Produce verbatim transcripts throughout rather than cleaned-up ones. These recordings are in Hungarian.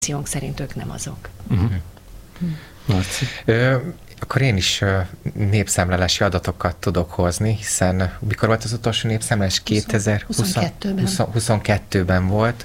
szerint ők nem azok. Uh-huh. Ö, akkor én is népszámlálási adatokat tudok hozni, hiszen mikor volt az utolsó népszámlálás? kétezer-huszonkettőben volt,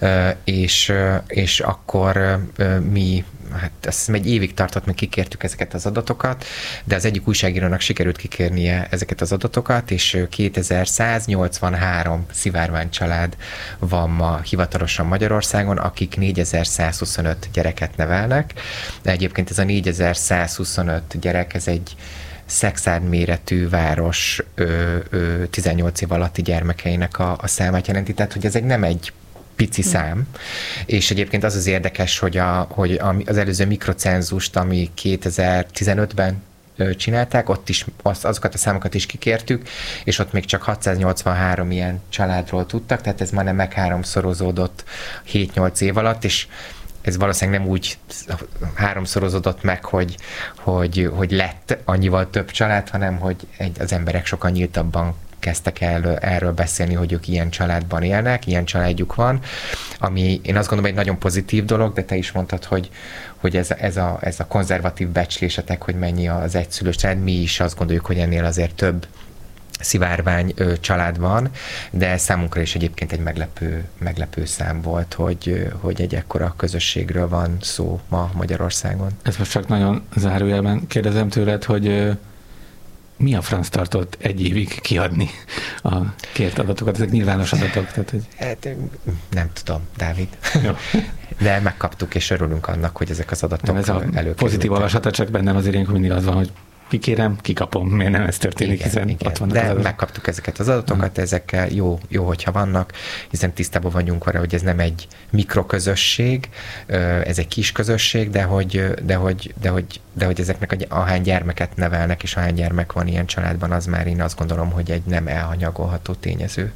és, és akkor mi, hát azt hiszem egy évig tartott, még kikértük ezeket az adatokat, de az egyik újságírónak sikerült kikérnie ezeket az adatokat, és kétezer-száznyolcvanhárom szivárvány család van ma hivatalosan Magyarországon, akik négyezer-százhuszonöt gyereket nevelnek. De egyébként ez a négyezer-százhuszonöt gyerek, ez egy Szekszárd méretű város ö, ö, tizennyolc év alatti gyermekeinek a, a számát jelenti, tehát hogy ez egy nem egy pici szám, és egyébként az az érdekes, hogy, a, hogy az előző mikrocenzust, ami kétezer-tizenötben csinálták, ott is az, azokat a számokat is kikértük, és ott még csak hatszáznyolcvanhárom ilyen családról tudtak, tehát ez már nem megháromszorozódott hét-nyolc év alatt, és ez valószínűleg nem úgy háromszorozódott meg, hogy, hogy, hogy lett annyival több család, hanem hogy egy, az emberek sokkal nyíltabban kezdtek el erről beszélni, hogy ők ilyen családban élnek, ilyen családjuk van, ami én azt gondolom egy nagyon pozitív dolog, de te is mondtad, hogy, hogy ez, ez, a, ez a konzervatív becslésetek, hogy mennyi az egyszülős család, mi is azt gondoljuk, hogy ennél azért több szivárvány ö, család van, de számunkra is egyébként egy meglepő, meglepő szám volt, hogy, hogy egy ekkora közösségről van szó ma Magyarországon. Ez most csak nagyon zárójelben kérdezem tőled, hogy ö, mi a franc tartott egy évig kiadni a kért adatokat? Ezek nyilvános adatok. Tehát, hogy... Hát, nem tudom, Dávid. Jó. De megkaptuk, és örülünk annak, hogy ezek az adatok előkerültek. Pozitív olvasata, csak bennem azért ilyenkor mindig az van, hogy kikérem, kikapom, miért nem ez történik, igen, hiszen igen. ott vannak de az adatok. Megkaptuk ezeket az adatokat, uh-huh. ezekkel jó, jó, hogyha vannak, hiszen tisztában vagyunk arra, hogy ez nem egy mikroközösség, ez egy kis közösség, de hogy, de hogy, de hogy, de hogy ezeknek ahány gyermeket nevelnek, és ahány gyermek van ilyen családban, az már én azt gondolom, hogy egy nem elhanyagolható tényező.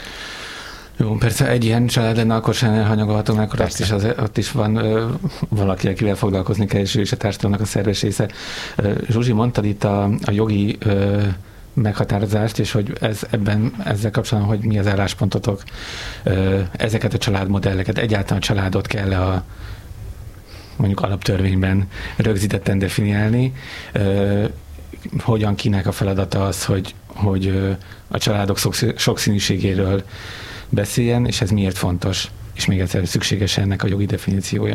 Jó, persze egy ilyen család lenne, akkor sem elhanyagolható, mert akkor ott is, az, ott is van ö, valaki, akivel foglalkozni kell, és ő is a társadalomnak a szerves része. Zsuzsi, mondtad itt a, a jogi ö, meghatározást, és hogy ez, ebben ezzel kapcsolatban, hogy mi az álláspontotok, ö, ezeket a családmodelleket, egyáltalán a családot kell a mondjuk alaptörvényben rögzítetten definiálni. Ö, hogyan kinek a feladata az, hogy, hogy a családok sokszínűségéről beszéljen, és ez miért fontos, és még egyszer szükséges ennek a jogi definíciója?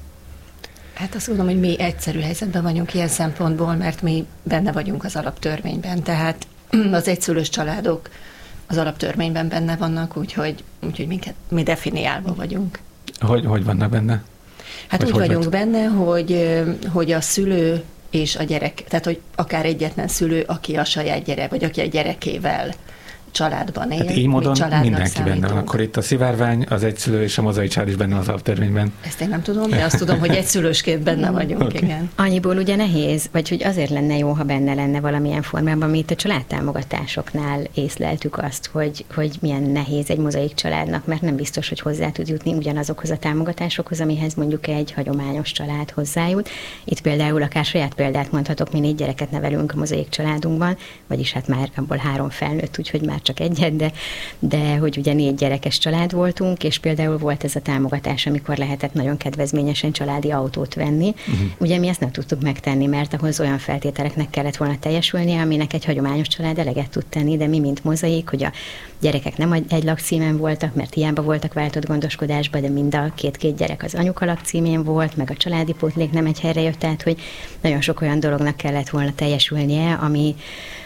Hát azt gondolom, hogy mi egyszerű helyzetben vagyunk ilyen szempontból, mert mi benne vagyunk az alaptörvényben, tehát az egyszülős családok az alaptörvényben benne vannak, úgyhogy, úgyhogy minket, mi definiálva vagyunk. Hogy, hogy vannak benne? Hát Vagy úgy hogy vagyunk lett? benne, hogy, hogy a szülő és a gyerek, tehát hogy akár egyetlen szülő, aki a saját gyerek, vagy aki a gyerekével családban él. Hát így módon mindenki számítunk. benne van. Akkor itt a szivárvány, az egyszülő és a mozai család is benne az alaptörvényben. Ezt én nem tudom, de azt tudom, hogy egyszülősként benne vagyunk, okay. Igen. Annyiból ugye nehéz, vagy hogy azért lenne jó, ha benne lenne valamilyen formában, mi itt a családtámogatásoknál észleltük azt, hogy, hogy milyen nehéz egy mozaik családnak, mert nem biztos, hogy hozzá tud jutni ugyanazokhoz a támogatásokhoz, amihez mondjuk egy hagyományos család hozzájut. Itt például akár saját példát mondhatok, mi négy gyereket nevelünk a mozaik családunkban, vagyis hát már abból három felnőtt, úgyhogy már csak egyet, de, de hogy ugye négy gyerekes család voltunk, és például volt ez a támogatás, amikor lehetett nagyon kedvezményesen családi autót venni. Uh-huh. Ugye mi ezt nem tudtuk megtenni, mert ahhoz olyan feltételeknek kellett volna teljesülnie, aminek egy hagyományos család eleget tud tenni, de mi, mint mozaik, hogy a gyerekek nem egy lakcímen voltak, mert hiába voltak váltott gondoskodásban, de mind a két-két gyerek az anyuka lakcímén volt, meg a családi pótlék nem egy helyre jött, tehát hogy nagyon sok olyan dolognak kellett volna teljesülnie, ami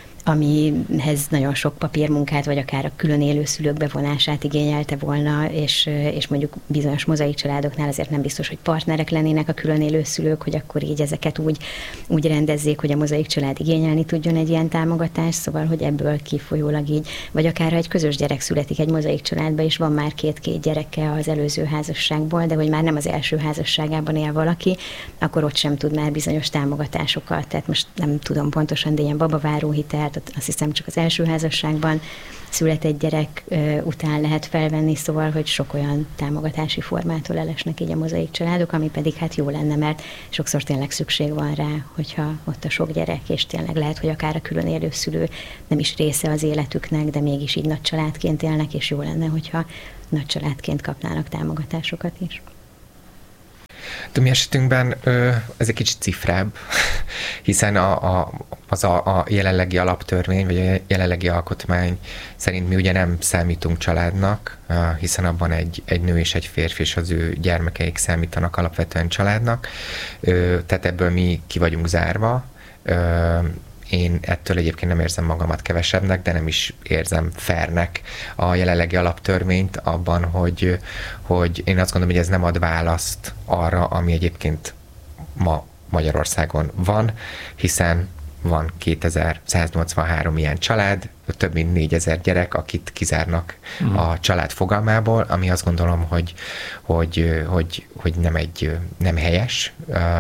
amihez nagyon sok papírmunkát, vagy akár a külön élő szülők bevonását igényelte volna, és, és mondjuk bizonyos mozaik családoknál azért nem biztos, hogy partnerek lennének a külön élő szülők, hogy akkor így ezeket úgy, úgy rendezzék, hogy a mozaik család igényelni tudjon egy ilyen támogatást, szóval, hogy ebből kifolyólag így, vagy akár ha egy közös gyerek születik egy mozaik családba, és van már két-két gyereke az előző házasságból, de hogy már nem az első házasságában él valaki, akkor ott sem tud már bizonyos támogatásokat, tehát most nem tudom pontosan, de ilyen babaváró hitelt, azt hiszem csak az első házasságban született gyerek után lehet felvenni, szóval, hogy sok olyan támogatási formától elesnek így a mozaik családok, ami pedig hát jó lenne, mert sokszor tényleg szükség van rá, hogyha ott a sok gyerek, és tényleg lehet, hogy akár a külön élő szülő nem is része az életüknek, de mégis így nagy családként élnek, és jó lenne, hogyha nagy családként kapnának támogatásokat is. De mi esetünkben ö, ez egy kicsit cifrább, hiszen a, a, az a, a jelenlegi alaptörvény, vagy a jelenlegi alkotmány szerint mi ugye nem számítunk családnak, hiszen abban egy, egy nő és egy férfi és az ő gyermekeik számítanak alapvetően családnak, ö, tehát ebből mi ki vagyunk zárva. Ö, Én ettől egyébként nem érzem magamat kevesebbnek, de nem is érzem fairnek a jelenlegi alaptörvényt abban, hogy, hogy én azt gondolom, hogy ez nem ad választ arra, ami egyébként ma Magyarországon van, hiszen van kétezer-száznyolcvanhárom ilyen család, több mint négyezer gyerek, akit kizárnak mm. a család fogalmából, ami azt gondolom, hogy, hogy, hogy, hogy nem, egy, nem helyes,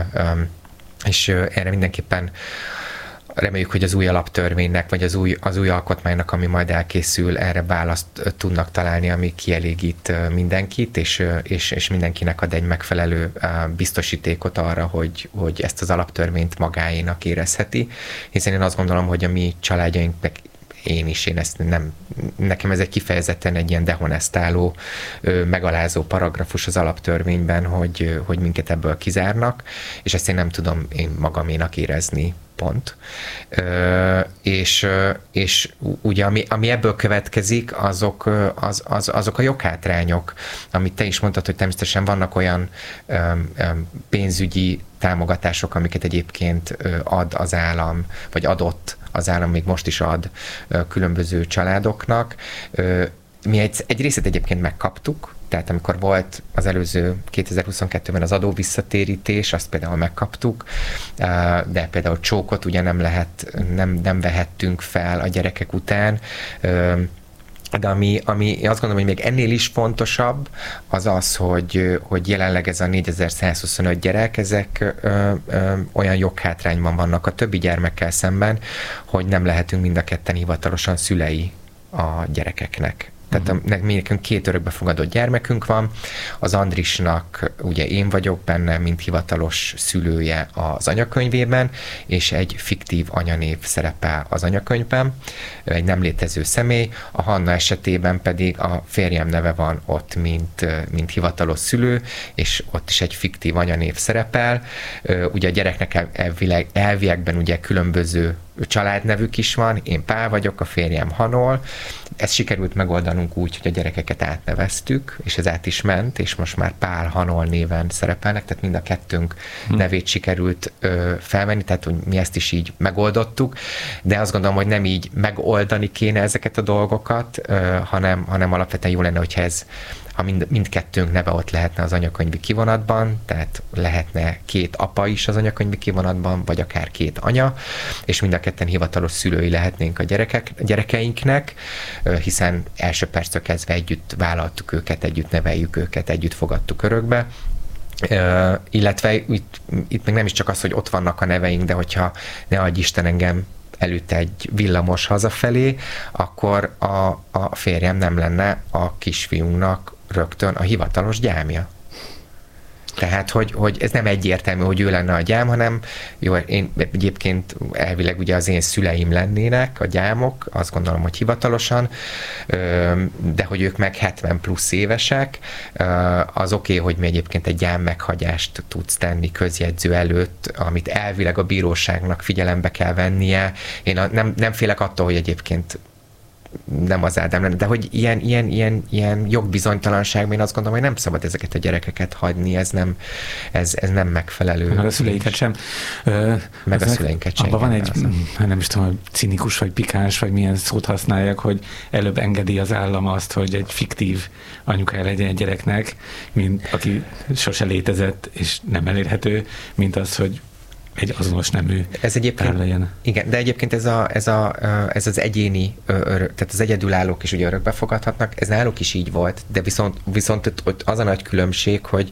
és erre mindenképpen reméljük, hogy az új alaptörvénynek, vagy az új, az új alkotmánynak, ami majd elkészül, erre választ tudnak találni, ami kielégít mindenkit, és, és, és mindenkinek ad egy megfelelő biztosítékot arra, hogy, hogy ezt az alaptörvényt magáénak érezheti. Hiszen én azt gondolom, hogy a mi családjainknak, én is, én ezt nem, nekem ez egy kifejezetten egy ilyen dehonestáló, megalázó paragrafus az alaptörvényben, hogy, hogy minket ebből kizárnak, és ezt én nem tudom én magaménak érezni, pont. Ö, és, és ugye ami, ami ebből következik, azok, az, az, azok a joghátrányok, amit te is mondtad, hogy természetesen vannak olyan ö, ö, pénzügyi támogatások, amiket egyébként ad az állam, vagy adott az állam, még most is ad különböző családoknak. Mi egy, egy részét egyébként megkaptuk, tehát amikor volt az előző kétezer-huszonkettőben az adó visszatérítés, azt például megkaptuk, de például csókot ugye nem lehet, nem, nem vehettünk fel a gyerekek után. De ami, ami azt gondolom, hogy még ennél is fontosabb, az az, hogy, hogy jelenleg ez a négyezer-százhuszonöt gyerek, ezek ö, ö, olyan joghátrányban vannak a többi gyermekkel szemben, hogy nem lehetünk mind a ketten hivatalosan szülei a gyerekeknek. Tehát uh-huh. mi nekünk két örökbefogadott gyermekünk van, az Andrisnak ugye én vagyok benne, mint hivatalos szülője az anyakönyvében, és egy fiktív anyanév szerepel az anyakönyvben, egy nem létező személy, a Hanna esetében pedig a férjem neve van ott, mint, mint hivatalos szülő, és ott is egy fiktív anyanév szerepel. Ugye a gyereknek elvileg, elviekben ugye különböző családnevük is van, én Pál vagyok, a férjem Hanol. Ezt sikerült megoldanunk úgy, hogy a gyerekeket átneveztük, és ez át is ment, és most már Pál Hanol néven szerepelnek, tehát mind a kettőnk hm. nevét sikerült ö, felvenni, tehát hogy mi ezt is így megoldottuk, de azt gondolom, hogy nem így megoldani kéne ezeket a dolgokat, ö, hanem, hanem alapvetően jó lenne, hogyha ez ha mind, mindkettőnk neve ott lehetne az anyakönyvi kivonatban, tehát lehetne két apa is az anyakönyvi kivonatban, vagy akár két anya, és mind a ketten hivatalos szülői lehetnénk a gyerekek, gyerekeinknek, hiszen első perctől kezdve együtt vállaltuk őket, együtt neveljük őket, együtt fogadtuk örökbe. Uh, illetve itt, itt még nem is csak az, hogy ott vannak a neveink, de hogyha ne adj Isten engem előtte egy villamos hazafelé, akkor a, a férjem nem lenne a kisfiúnknak rögtön a hivatalos gyámja. Tehát, hogy, hogy ez nem egyértelmű, hogy ő lenne a gyám, hanem jó, én egyébként elvileg ugye az én szüleim lennének a gyámok, azt gondolom, hogy hivatalosan, de hogy ők meg hetven plusz évesek, az oké, okay, hogy mi egyébként egy gyám meghagyást tudsz tenni közjegyző előtt, amit elvileg a bíróságnak figyelembe kell vennie. Én a, nem, nem félek attól, hogy egyébként nem az Ádám lenne, de hogy ilyen, ilyen, ilyen, ilyen jogbizonytalanságban én azt gondolom, hogy nem szabad ezeket a gyerekeket hagyni, ez nem, ez, ez nem megfelelő. Meg a szüleiket sem. Meg a szüleinket sem. Abban van egy, nem is tudom, cinikus vagy pikáns, vagy milyen szót használják, hogy előbb engedi az állam azt, hogy egy fiktív anyukája legyen egy gyereknek, mint aki sose létezett és nem elérhető, mint az, hogy egy azonos nemű ez egyébként, legyen. Igen, de egyébként ez, a, ez, a, ez az egyéni, örök, tehát az egyedülállók is ugye örökbe fogadhatnak, ez náluk is így volt, de viszont, viszont az a nagy különbség, hogy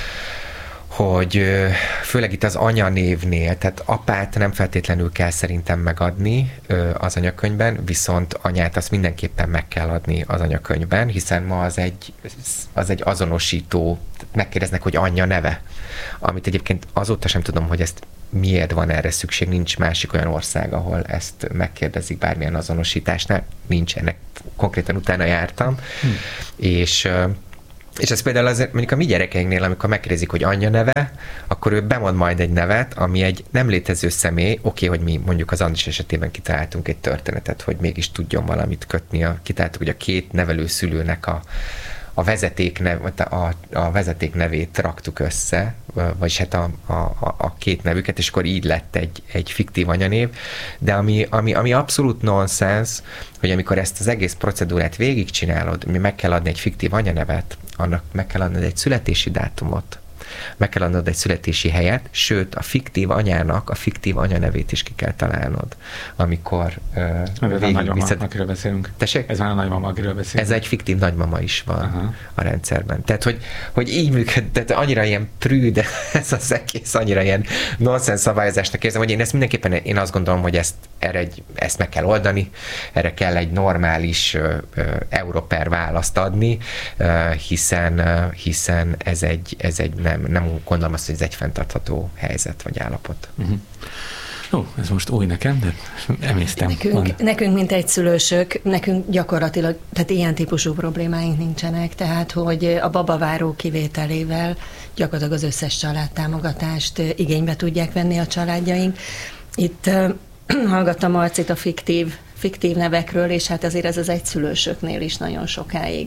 hogy főleg itt az anyanévnél, tehát apát nem feltétlenül kell szerintem megadni az anyakönyvben, viszont anyát azt mindenképpen meg kell adni az anyakönyvben, hiszen ma az egy, az egy azonosító, megkérdeznek, hogy anyja neve, amit egyébként azóta sem tudom, hogy ezt miért van erre szükség, nincs másik olyan ország, ahol ezt megkérdezik bármilyen azonosításnál, nincs, ennek konkrétan utána jártam, hm. és És ez például azért mondjuk a mi gyerekeinknél, amikor megkérdezik, hogy anyja neve, akkor ő bemond majd egy nevet, ami egy nem létező személy, oké, hogy mi mondjuk az Andris esetében kitaláltunk egy történetet, hogy mégis tudjon valamit kötni. A, kitaláltuk, hogy a két nevelőszülőnek a, a, vezeték nev, a, a vezeték nevét raktuk össze, vagyis hát a, a, a két nevüket, és akkor így lett egy, egy fiktív anyanév, de ami, ami, ami abszolút nonsens, hogy amikor ezt az egész procedúrát végigcsinálod, mi meg kell adni egy fiktív anyanevet, annak meg kell adnod egy születési dátumot, meg kell adnod egy születési helyet, sőt, a fiktív anyának a fiktív anyanevét is ki kell találnod, amikor uh, ez a nagymama, viszed... akiről beszélünk. Tessék? Ez már a nagymama, akiről beszélünk. Ez egy fiktív nagymama is van Aha. a rendszerben. Tehát, hogy, hogy így működ, tehát annyira ilyen prűd ez az egész, annyira ilyen nonsens szabályozásnak érzem, hogy én ezt mindenképpen, én azt gondolom, hogy ezt, erre egy, ezt meg kell oldani, erre kell egy normális uh, uh, európer választ adni, uh, hiszen, uh, hiszen ez egy, ez egy nem, nem gondolom azt, hogy ez egy fenntartható helyzet vagy állapot. Uh-huh. Ó, ez most új nekem, de emésztem. Nekünk, nekünk, mint egyszülősök, nekünk gyakorlatilag, tehát ilyen típusú problémáink nincsenek, tehát hogy a babaváró kivételével gyakorlatilag az összes családtámogatást igénybe tudják venni a családjaink. Itt uh, hallgattam Marcit a fiktív, fiktív nevekről, és hát azért ez az egyszülősöknél is nagyon sokáig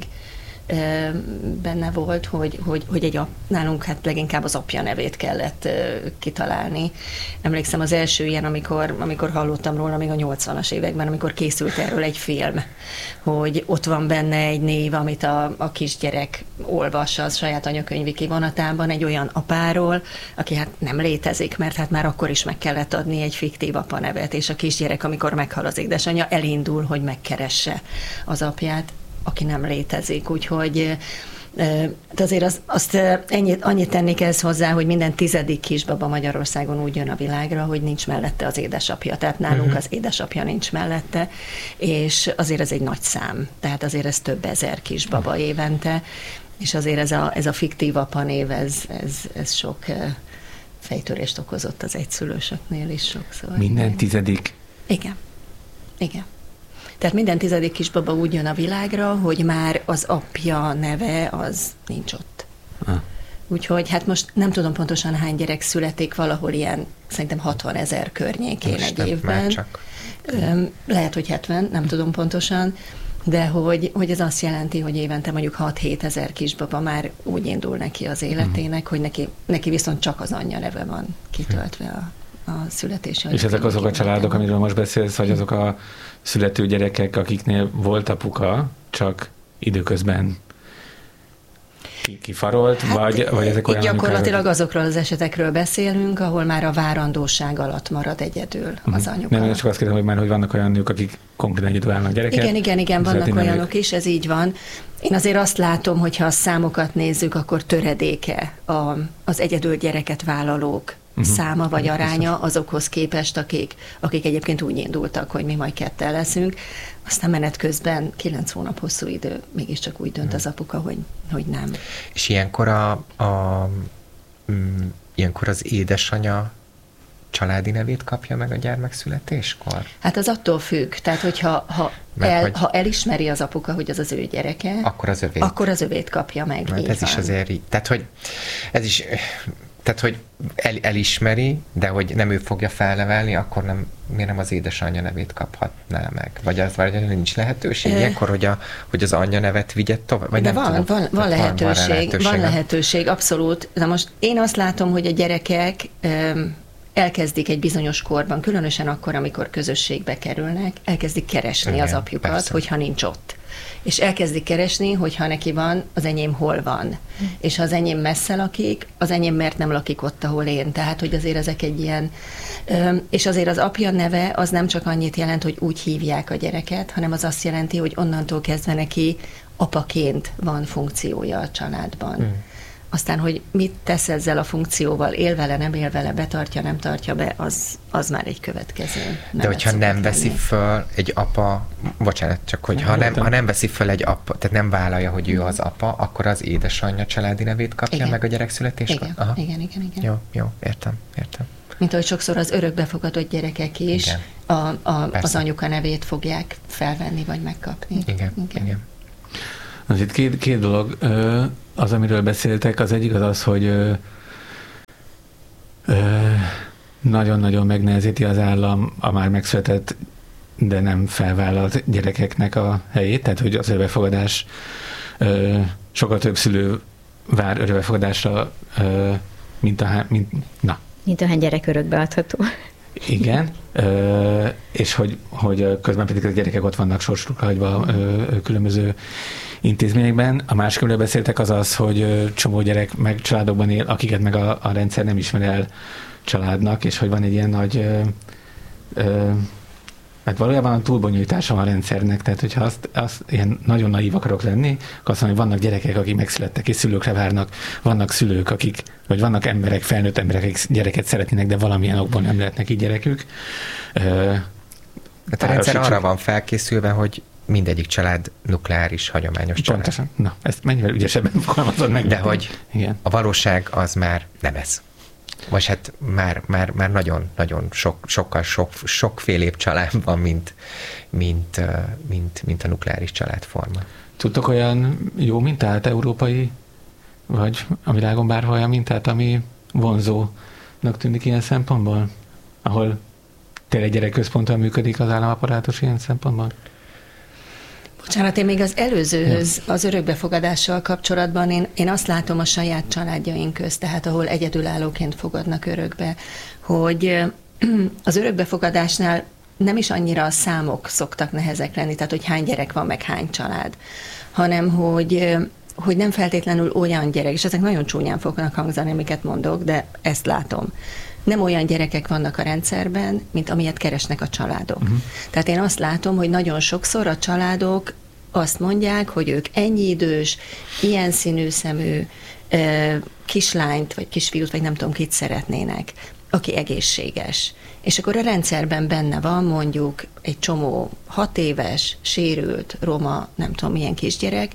benne volt, hogy, hogy, hogy egy ap, nálunk hát leginkább az apja nevét kellett uh, kitalálni. Emlékszem az első ilyen, amikor, amikor hallottam róla még a nyolcvanas években, amikor készült erről egy film, hogy ott van benne egy név, amit a, a kisgyerek olvas az saját anyakönyvi kivonatában egy olyan apáról, aki hát nem létezik, mert hát már akkor is meg kellett adni egy fiktív apa nevet, és a kisgyerek, amikor meghal az édesanyja, elindul, hogy megkeresse az apját, aki nem létezik. Úgyhogy de azért az, azt ennyit, annyit tennék ez hozzá, hogy minden tizedik kisbaba Magyarországon úgy jön a világra, hogy nincs mellette az édesapja. Tehát nálunk uh-huh. az édesapja nincs mellette, és azért ez egy nagy szám. Tehát azért ez több ezer kisbaba uh-huh. évente, és azért ez a, ez a fiktív apanév, ez, ez, ez sok fejtörést okozott az egyszülősöknél is sokszor. Minden tizedik? Igen. Igen. Tehát minden tizedik kisbaba úgy jön a világra, hogy már az apja neve az nincs ott. Ah. Úgyhogy hát most nem tudom pontosan hány gyerek születik, valahol ilyen szerintem hatvan ezer környékén most egy évben. Csak. Lehet, hogy hetven, nem tudom pontosan, de hogy, hogy ez azt jelenti, hogy évente mondjuk hat-hét ezer kisbaba már úgy indul neki az életének, uh-huh. hogy neki, neki viszont csak az anyja neve van kitöltve a a születési. És ezek azok a családok, amiről most beszélsz, vagy azok a születő gyerekek, akiknél volt apuka, csak időközben kifarolt, hát, vagy, vagy ezek olyan... Gyakorlatilag anyukák... azokról az esetekről beszélünk, ahol már a várandóság alatt marad egyedül uh-huh. az anyuka. Nem, csak azt kérdezem, hogy már hogy vannak olyan nők, akik konkrétan egyedül állnak gyereket. Igen, igen, igen, vannak olyanok is, ez így van. Én azért azt látom, hogy ha a számokat nézzük, akkor töredéke a, az egyedül gyereket vállalók uh-huh. száma vagy aránya azokhoz képest, akik, akik egyébként úgy indultak, hogy mi majd ketten leszünk. Aztán menet közben kilenc hónap hosszú idő, mégiscsak úgy dönt az apuka, hogy, hogy nem. És ilyenkor, a, a, mm, ilyenkor az édesanya családi nevét kapja meg a gyermek születéskor? Hát az attól függ. Tehát, hogyha ha, el, hogy ha elismeri az apuka, hogy az az ő gyereke, akkor az övét, akkor az övét kapja meg. Mert ez van. Is azért így. Tehát, hogy ez is... Tehát, hogy el, elismeri, de hogy nem ő fogja felnevelni, akkor nem, miért nem az édesanyja nevét kaphatná meg? Vagy az, vagy nincs lehetőség e... ilyenkor, hogy, a, hogy az anyja nevet vigye tovább? Vagy de nem van, tudom, van, van, lehetőség, van lehetőség, van lehetőség, abszolút. Na most én azt látom, hogy a gyerekek um, elkezdik egy bizonyos korban, különösen akkor, amikor közösségbe kerülnek, elkezdik keresni igen, az apjukat, persze. hogyha nincs ott. És elkezdik keresni, hogyha neki van, az enyém hol van. Hm. És ha az enyém messze lakik, az enyém mert nem lakik ott, ahol én. Tehát, hogy azért ezek egy ilyen... És azért az apja neve az nem csak annyit jelent, hogy úgy hívják a gyereket, hanem az azt jelenti, hogy onnantól kezdve neki apaként van funkciója a családban. Hm. Aztán, hogy mit tesz ezzel a funkcióval, él vele, nem él vele, betartja, nem tartja be, az, az már egy következő. De hogyha nem veszi lenni. föl egy apa, bocsánat, csak hogy ha nem, ha nem veszi föl egy apa, tehát nem vállalja, hogy ő az apa, akkor az édesanyja családi nevét kapja igen. meg a gyerek születéskor? Igen, igen, igen, igen. Jó, jó, értem, értem. Mint ahogy sokszor az örökbefogadott gyerekek is a, a, az anyuka nevét fogják felvenni, vagy megkapni. Igen, igen. igen. Az itt két, két dolog. az, amiről beszéltek, az egyik az az, hogy ö, ö, nagyon-nagyon megnehezíti az állam a már megszületett, de nem felvállalt gyerekeknek a helyét, tehát hogy az örökbefogadás, ö, sokkal több szülő vár örökbefogadásra, ö, mint a, mint, na. Mint ahány gyerek örökbe adható. Igen, ö, és hogy, hogy közben pedig a gyerekek ott vannak sorsukra hagyva ö, különböző intézményekben. A másik, amiről beszéltek, az az, hogy ö, csomó gyerek meg családokban él, akiket meg a, a rendszer nem ismer el családnak, és hogy van egy ilyen nagy ö, ö, mert valójában a túlbonyolítása a rendszernek, tehát hogyha azt, azt ilyen nagyon naív akarok lenni, akkor azt mondom, hogy vannak gyerekek, akik megszülettek és szülőkre várnak, vannak szülők, akik, vagy vannak emberek, felnőtt emberek, akik gyereket szeretnének, de valamilyen okból nem lehet neki gyerekük. Hát a rendszer arra van felkészülve, hogy mindegyik család nukleáris, hagyományos család. Pontosan. Na, ezt mennyivel ügyesebben fogalmazod meg. De hogy igen. A valóság az már nem ez. Vagy hát már, már, már nagyon, nagyon sok, sokkal sok, sokfélébb család van, mint, mint, mint, mint a nukleáris családforma. Tudtok olyan jó mintát, európai, vagy a világon bárhol olyan mintát, ami vonzónak tűnik ilyen szempontból? Ahol tényleg gyerekközponttal működik az államaparátus ilyen szempontból? Bocsánat, én még az előzőhöz, az örökbefogadással kapcsolatban én, én azt látom a saját családjaink közt, tehát ahol egyedülállóként fogadnak örökbe, hogy az örökbefogadásnál nem is annyira a számok szoktak nehezek lenni, tehát hogy hány gyerek van, meg hány család, hanem hogy, hogy nem feltétlenül olyan gyerek, és ezek nagyon csúnyán fognak hangzani, amiket mondok, de ezt látom. Nem olyan gyerekek vannak a rendszerben, mint amilyet keresnek a családok. Uh-huh. Tehát én azt látom, hogy nagyon sokszor a családok azt mondják, hogy ők ennyi idős, ilyen színű szemű kislányt, vagy kisfiút, vagy nem tudom kit szeretnének, aki egészséges. És akkor a rendszerben benne van mondjuk egy csomó hat éves, sérült, roma, nem tudom milyen kisgyerek,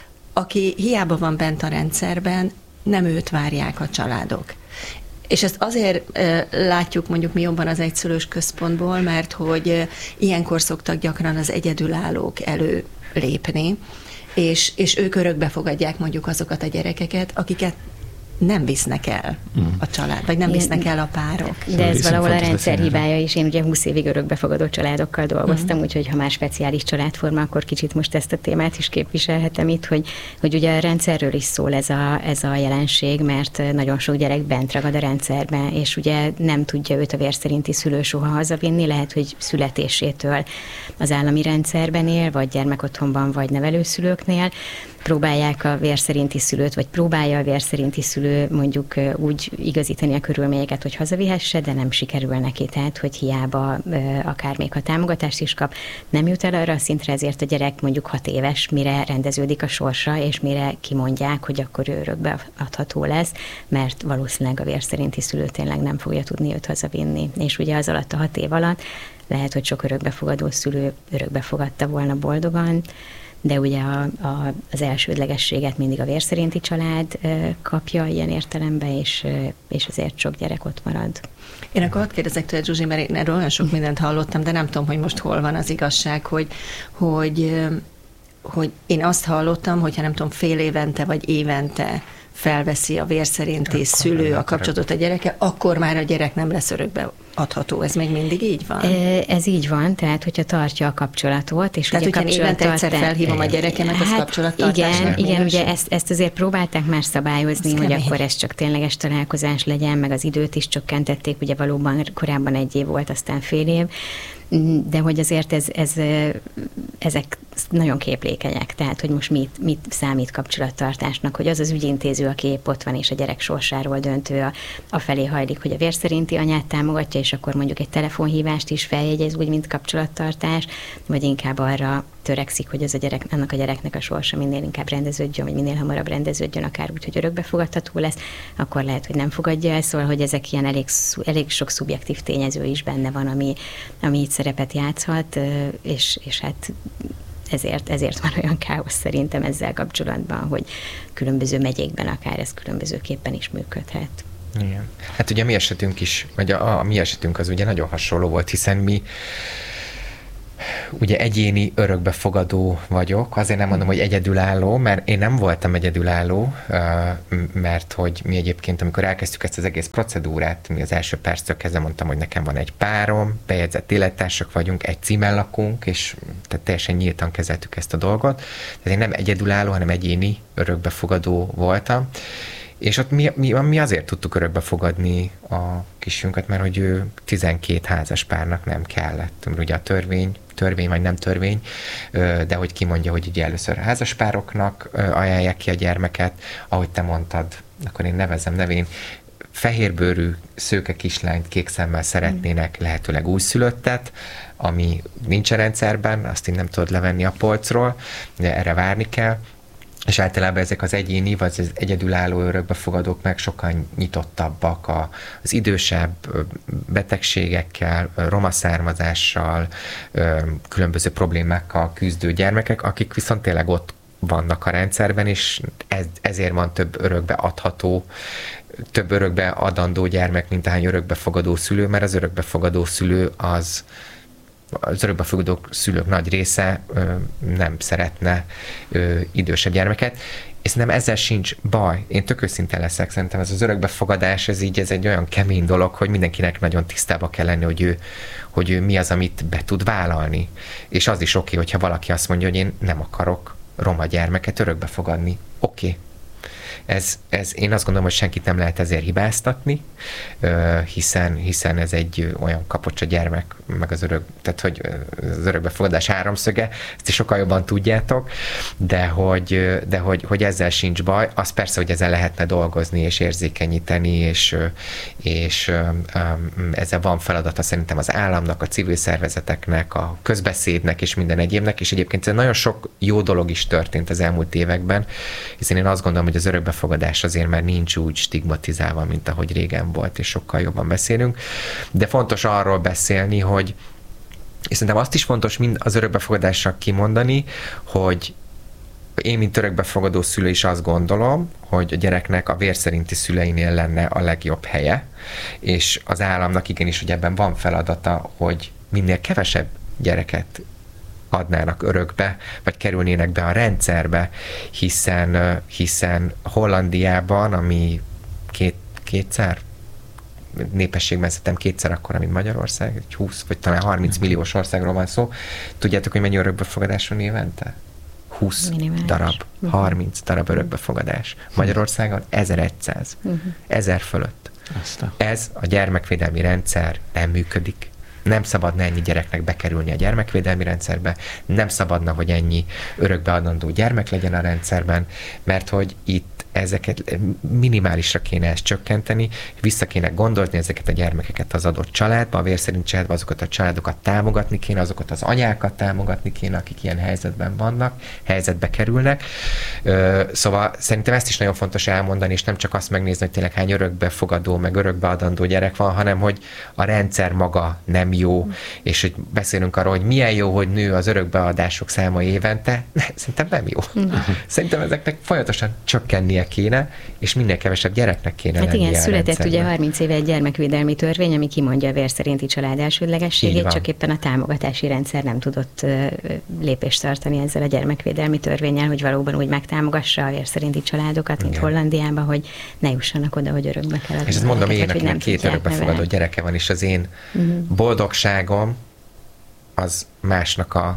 aki hiába van bent a rendszerben, nem őt várják a családok. És ezt azért e, látjuk mondjuk mi jobban az egyszülős központból, mert hogy e, ilyenkor szoktak gyakran az egyedülállók előlépni, és, és ők örökbe fogadják mondjuk azokat a gyerekeket, akiket nem visznek el a család, vagy nem visznek el a párok. De ez valahol a rendszer hibája is. Én ugye húsz évig örökbefogadó családokkal dolgoztam, uh-huh. úgyhogy ha már speciális családforma, akkor kicsit most ezt a témát is képviselhetem itt, hogy, hogy ugye a rendszerről is szól ez a, ez a jelenség, mert nagyon sok gyerek bent ragad a rendszerben, és ugye nem tudja őt a vérszerinti szülő soha hazavinni, lehet, hogy születésétől az állami rendszerben él, vagy gyermekotthonban, vagy nevelőszülőknél, próbálják a vérszerinti szülőt, vagy próbálja a vérszerinti szülő mondjuk úgy igazítani a körülményeket, hogy hazavihesse, de nem sikerül neki, tehát hogy hiába akár még ha támogatást is kap, nem jut el arra a szintre, ezért a gyerek mondjuk hat éves, mire rendeződik a sorsa, és mire kimondják, hogy akkor ő örökbe adható lesz, mert valószínűleg a vérszerinti szülő tényleg nem fogja tudni őt hazavinni. És ugye az alatt a hat év alatt lehet, hogy sok örökbefogadó szülő örökbefogadta volna boldogan, de ugye a, a, az elsődlegességet mindig a vérszerinti család kapja ilyen értelemben, és, és azért sok gyerek ott marad. Én akkor hadd kérdezek tőled, Zsuzsi, mert én erről olyan sok mindent hallottam, de nem tudom, hogy most hol van az igazság, hogy, hogy, hogy én azt hallottam, hogyha nem tudom, fél évente vagy évente felveszi a vérszerinti akkor szülő a kapcsolatot a gyereke, akkor már a gyerek nem lesz örökbe adható. Ez még mindig így van? Ez így van, tehát hogyha tartja a kapcsolatot, és tehát, ugye hogyha évente egyszer felhívom a gyerekemet, az hát, kapcsolattartás. Igen, igen, ugye ezt, ezt azért próbálták már szabályozni, az hogy kemény. Akkor ez csak tényleges találkozás legyen, meg az időt is csökkentették, ugye valóban korábban egy év volt, aztán fél év, de hogy azért ez, ez, ezek nagyon képlékenyek, tehát hogy most mit, mit számít kapcsolattartásnak, hogy az az ügyintéző, aki épp ott van, és a gyerek sorsáról döntő a, a felé hajlik, hogy a vérszerinti anyát támogatja, és akkor mondjuk egy telefonhívást is feljegyez úgy, mint kapcsolattartás, vagy inkább arra törekszik, hogy az a gyerek, annak a gyereknek a sorsa minél inkább rendeződjön, vagy minél hamarabb rendeződjön, akár úgy, hogy örökbefogadható lesz, akkor lehet, hogy nem fogadja el, szóval, hogy ezek ilyen elég, elég sok szubjektív tényező is benne van, ami, ami itt szerepet játszhat, és, és hát ezért, ezért van olyan káosz szerintem ezzel kapcsolatban, hogy különböző megyékben akár ez különbözőképpen is működhet. Igen. Hát ugye mi esetünk is, vagy a, a mi esetünk az ugye nagyon hasonló volt, hiszen mi ugye egyéni örökbefogadó vagyok, azért nem mondom, hogy egyedülálló, mert én nem voltam egyedülálló, mert hogy mi egyébként, amikor elkezdtük ezt az egész procedúrát, mi az első perctől kezdve mondtam, hogy nekem van egy párom, bejegyzett élettársak vagyunk, egy címen lakunk, és tehát teljesen nyíltan kezeltük ezt a dolgot. Tehát én nem egyedülálló, hanem egyéni örökbefogadó voltam. És ott mi, mi, mi azért tudtuk örökbe fogadni a kisünket, mert hogy ő tizenkét házas párnak nem kellett. Ugye a törvény, törvény vagy nem törvény, de hogy kimondja, hogy ugye először házas pároknak ajánlják ki a gyermeket, ahogy te mondtad, akkor én nevezem nevén, fehérbőrű szőke kislányt kék szemmel szeretnének, lehetőleg újszülöttet, ami nincs a rendszerben, azt így nem tudod levenni a polcról, de erre várni kell. És általában ezek az egyéni, vagy az egyedülálló örökbefogadók meg sokkal nyitottabbak az idősebb betegségekkel, roma származással, különböző problémákkal küzdő gyermekek, akik viszont tényleg ott vannak a rendszerben, és ez, ezért van több örökbe adható, több örökbe adandó gyermek, mint ahány örökbefogadó szülő, mert az örökbefogadó szülő az az örökbefogadó szülők nagy része ö, nem szeretne ö, idősebb gyermeket, és szerintem ezzel sincs baj. Én tök őszinte leszek, szerintem ez az örökbefogadás, ez így ez egy olyan kemény dolog, hogy mindenkinek nagyon tisztába kell lenni, hogy ő, hogy ő mi az, amit be tud vállalni. És az is oké, hogyha valaki azt mondja, hogy én nem akarok roma gyermeket örökbefogadni. Oké. Ez, ez, én azt gondolom, hogy senkit nem lehet ezért hibáztatni, hiszen, hiszen ez egy olyan kapocsa gyermek, meg az örök, tehát hogy az örökbefogadás háromszöge, ezt is sokkal jobban tudjátok, de hogy, de hogy, hogy ezzel sincs baj. Az persze, hogy ezzel lehetne dolgozni és érzékenyíteni, és, és ezzel van feladata szerintem az államnak, a civil szervezeteknek, a közbeszédnek és minden egyébnek, és egyébként nagyon sok jó dolog is történt az elmúlt években, hiszen én azt gondolom, hogy az örökbefogadás azért már nincs úgy stigmatizálva, mint ahogy régen volt, és sokkal jobban beszélünk. De fontos arról beszélni, hogy és szerintem azt is fontos mind az örökbefogadással kimondani, hogy én, mint örökbefogadó szülő is azt gondolom, hogy a gyereknek a vér szerinti szüleinél lenne a legjobb helye, és az államnak igenis, hogy ebben van feladata, hogy minél kevesebb gyereket adnának örökbe, vagy kerülnének be a rendszerbe, hiszen, hiszen Hollandiában, ami két, kétszer népességben szerintem kétszer akkora, mint Magyarország, egy húsz vagy talán harminc milliós országról van szó. Tudjátok, hogy mennyi örökbefogadás van évente? húsz Minimális. Darab, harminc darab örökbefogadás. Magyarországon ezerszáz. Uh-huh. Ezer fölött. Aztán. Ez a gyermekvédelmi rendszer nem működik. Nem szabadna ennyi gyereknek bekerülni a gyermekvédelmi rendszerbe, nem szabadna, hogy ennyi örökbeadandó gyermek legyen a rendszerben, mert hogy itt ezeket minimálisra kéne ezt csökkenteni, vissza kéne gondolni ezeket a gyermekeket az adott családba, a vérszerint családba, azokat a családokat támogatni kéne, azokat az anyákat támogatni kéne, akik ilyen helyzetben vannak, helyzetbe kerülnek. Szóval szerintem ezt is nagyon fontos elmondani, és nem csak azt megnézni, hogy tényleg hány örökbefogadó, meg örökbeadandó gyerek van, hanem hogy a rendszer maga nem jó, és hogy beszélünk arról, hogy milyen jó, hogy nő az örökbeadások száma évente, szerintem nem jó. Mm. Szerintem ezeknek folyamatosan csökkennie kéne, és minél kevesebb gyereknek kéne hát lennie. Hát igen, született ugye harminc éve egy gyermekvédelmi törvény, ami kimondja a vér szerinti család elsődlegességét, csak éppen a támogatási rendszer nem tudott lépést tartani ezzel a gyermekvédelmi törvénnyel, hogy valóban úgy megtámogassa a vér szerinti családokat, mint igen. Hollandiában, hogy ne jussanak oda, hogy örökbe kell adni. És ezt mondom én, akinek két örökbefogadó gyereke van, és az én uh-huh. boldogságom az másnak a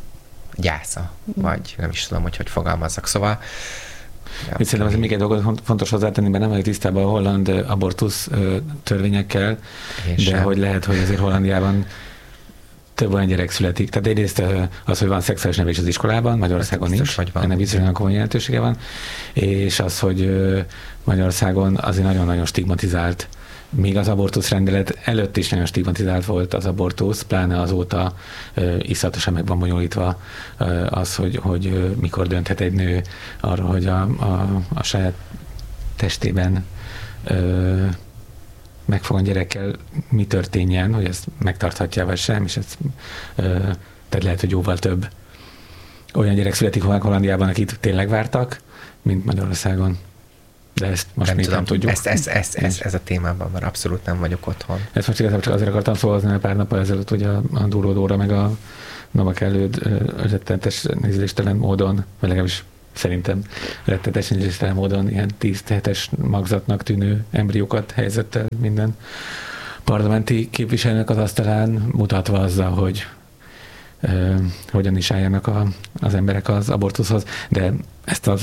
gyásza, uh-huh. vagy nem is tudom, hogy hogy fogalmazzak. Szóval Ja, szerintem ez még egy dolgot fontos hozzátenni, mert nem vagyok tisztában a holland abortusz törvényekkel, de sem. Hogy lehet, hogy azért Hollandiában több olyan gyerek születik. Tehát egyrészt az, hogy van szexuális nevelés az iskolában, Magyarországon nincs, ennek biztos, hogy komoly jelentősége van, és az, hogy Magyarországon azért nagyon-nagyon stigmatizált, még az abortusz rendelet előtt is nagyon stigmatizált volt az abortusz, pláne azóta uh, iszonyatosan meg van bonyolítva uh, az, hogy, hogy uh, mikor dönthet egy nő arra, hogy a, a, a saját testében uh, megfogant gyerekkel mi történjen, hogy ezt megtarthatja vagy sem, és ez uh, tehát lehet, hogy jóval több olyan gyerek születik Hollandiában, akit tényleg vártak, mint Magyarországon. De ezt most nem még tudom, nem tudjuk. Ez, ez, ez, ez, ez a témában már abszolút nem vagyok otthon. Ezt most igazából csak azért akartam szólni, mert pár nappal ezelőtt ugye a, a Duródóra meg a Novak előtt rettenetes nézéstelen módon, vagy legalábbis szerintem rettenetes nézéstelen módon ilyen tíz hetes magzatnak tűnő embriókat helyezett el minden parlamenti képviselőnek az asztalán, mutatva azzal, hogy uh, hogyan is álljanak a, az emberek az abortuszhoz, de ezt az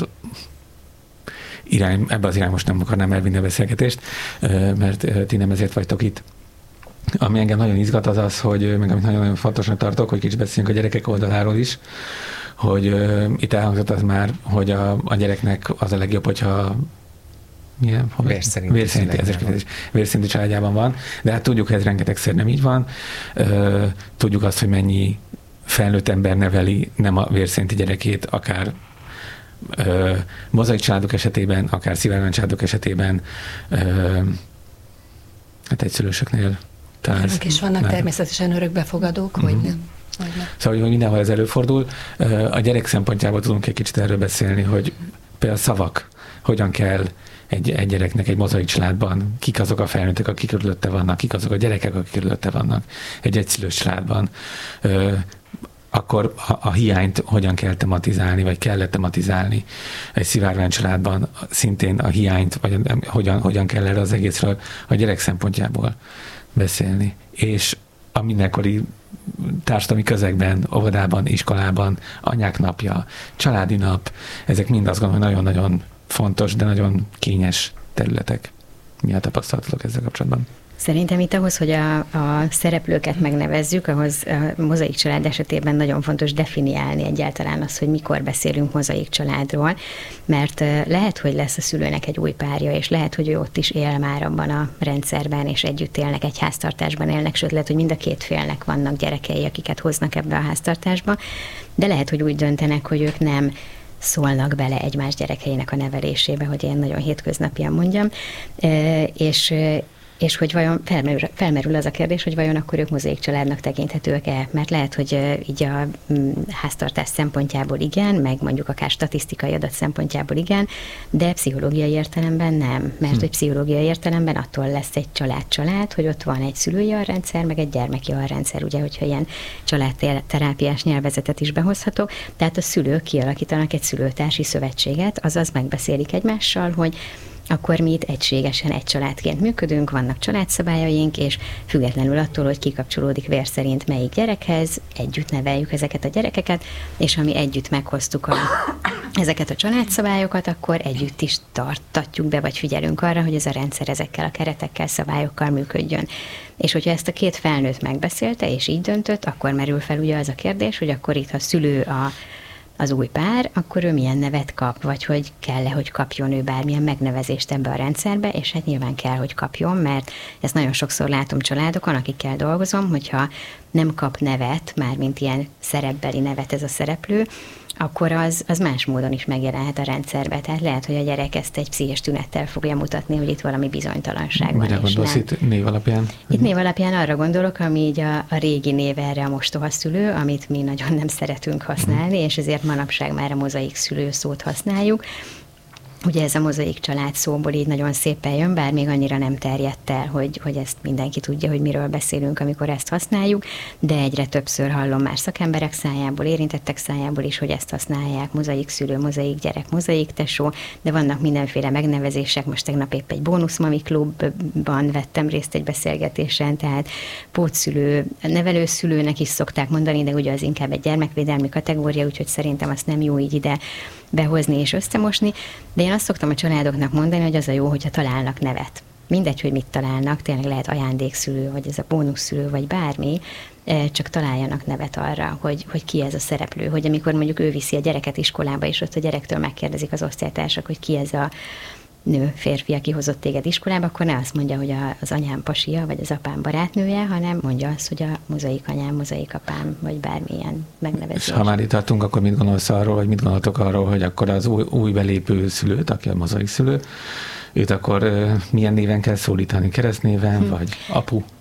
irány, ebbe az irány most nem akarnám elvinni a beszélgetést, uh, mert uh, ti nem ezért vagytok itt. Ami engem nagyon izgat az az, hogy meg amit nagyon-nagyon fontosnak tartok, hogy kicsit beszéljünk a gyerekek oldaláról is, hogy uh, itt elhangzott az már, hogy a, a gyereknek az a legjobb, hogyha milyen? Vérszerinti, vérszerinti, vérszerinti családjában van, de hát tudjuk, hogy ez rengetegszer nem így van. Uh, tudjuk azt, hogy mennyi felnőtt ember neveli nem a vérszerinti gyerekét, akár uh, mozaik családok esetében, akár szivárvány családok esetében, uh, hát egyszülősöknél talán. És vannak már természetesen örökbefogadók, uh-huh. hogy nem. Szóval, hogy mindenhol ez előfordul. A gyerek szempontjából tudunk egy kicsit erről beszélni, hogy például szavak, hogyan kell egy, egy gyereknek egy mozaik családban, kik azok a felnőttek, akik körülötte vannak, kik azok a gyerekek, akik körülötte vannak egy egyszülős családban, akkor a, a hiányt hogyan kell tematizálni, vagy kellett tematizálni egy szivárvány családban, szintén a hiányt, vagy hogyan, hogyan kell erre az egészről a gyerek szempontjából beszélni. És a mindenkori társadalmi közegben, óvodában, iskolában, anyák napja, családi nap, ezek mind azt gondolom, hogy nagyon-nagyon fontos, de nagyon kényes területek. Mi a tapasztalatok ezzel kapcsolatban? Szerintem itt ahhoz, hogy a, a szereplőket megnevezzük, ahhoz a mozaik család esetében nagyon fontos definiálni egyáltalán azt, hogy mikor beszélünk mozaik családról, mert lehet, hogy lesz a szülőnek egy új párja, és lehet, hogy ő ott is él már abban a rendszerben, és együtt élnek, egy háztartásban élnek, sőt lehet, hogy mind a két félnek vannak gyerekei, akiket hoznak ebbe a háztartásba, de lehet, hogy úgy döntenek, hogy ők nem szólnak bele egymás gyerekeinek a nevelésébe, hogy én nagyon hétköznapian mondjam, és és hogy vajon felmerül, felmerül az a kérdés, hogy vajon akkor ők mozaik családnak tekinthetők-e, mert lehet, hogy így a háztartás szempontjából igen, meg mondjuk akár statisztikai adat szempontjából igen, de pszichológiai értelemben nem, mert hm. hogy pszichológiai értelemben attól lesz egy család-család, hogy ott van egy szülői alrendszer, meg egy gyermeki alrendszer, ugye, hogyha ilyen családterápiás nyelvezetet is behozhatok, tehát a szülők kialakítanak egy szülőtársi szövetséget, azaz megbeszélik egymással, hogy akkor mi itt egységesen egy családként működünk, vannak családszabályaink, és függetlenül attól, hogy kikapcsolódik vér szerint melyik gyerekhez, együtt neveljük ezeket a gyerekeket, és ha mi együtt meghoztuk a, ezeket a családszabályokat, akkor együtt is tartatjuk be, vagy figyelünk arra, hogy ez a rendszer ezekkel a keretekkel, szabályokkal működjön. És hogyha ezt a két felnőtt megbeszélte, és így döntött, akkor merül fel ugye az a kérdés, hogy akkor itt a szülő a az új pár, akkor ő milyen nevet kap, vagy hogy kell-e, hogy kapjon ő bármilyen megnevezést ebbe a rendszerbe, és hát nyilván kell, hogy kapjon, mert ezt nagyon sokszor látom családokon, akikkel dolgozom, hogyha nem kap nevet, mármint ilyen szerepbeli nevet ez a szereplő, akkor az, az más módon is megjelenhet a rendszerbe. Tehát lehet, hogy a gyerek ezt egy pszichés tünettel fogja mutatni, hogy itt valami bizonytalanság van. Mire gondolsz itt név alapján? Itt név alapján arra gondolok, ami így a, a régi név erre a mostohaszülő, amit mi nagyon nem szeretünk használni, és ezért manapság már a mozaik szülő szót használjuk. Ugye ez a mozaik család szóból így nagyon szépen jön, bár még annyira nem terjedt el, hogy, hogy ezt mindenki tudja, hogy miről beszélünk, amikor ezt használjuk, de egyre többször hallom már szakemberek szájából, érintettek szájából is, hogy ezt használják, mozaik szülő, mozaik gyerek, mozaik tesó, de vannak mindenféle megnevezések, most tegnap épp egy bónuszmami klubban vettem részt egy beszélgetésen, tehát pótszülő, nevelőszülőnek is szokták mondani, de ugye az inkább egy gyermekvédelmi kategória, úgyhogy szerintem azt nem jó így ide behozni és összemosni, de én azt szoktam a családoknak mondani, hogy az a jó, hogyha találnak nevet. Mindegy, hogy mit találnak, tényleg lehet ajándékszülő, vagy ez a bónuszszülő, vagy bármi, csak találjanak nevet arra, hogy, hogy ki ez a szereplő, hogy amikor mondjuk ő viszi a gyereket iskolába, és ott a gyerektől megkérdezik az osztálytársak, hogy ki ez a nő, férfi, aki hozott téged iskolába, akkor ne azt mondja, hogy a, az anyám pasia, vagy az apám barátnője, hanem mondja azt, hogy a mozaik anyám, mozaik apám, vagy bármilyen megnevezés. És ha már itt tartunk, akkor mit gondolsz arról, vagy mit gondoltok arról, hogy akkor az új, új belépő szülőt, aki a mozaik szülő, őt akkor uh, milyen néven kell szólítani? Keresztnéven, hm. vagy apu?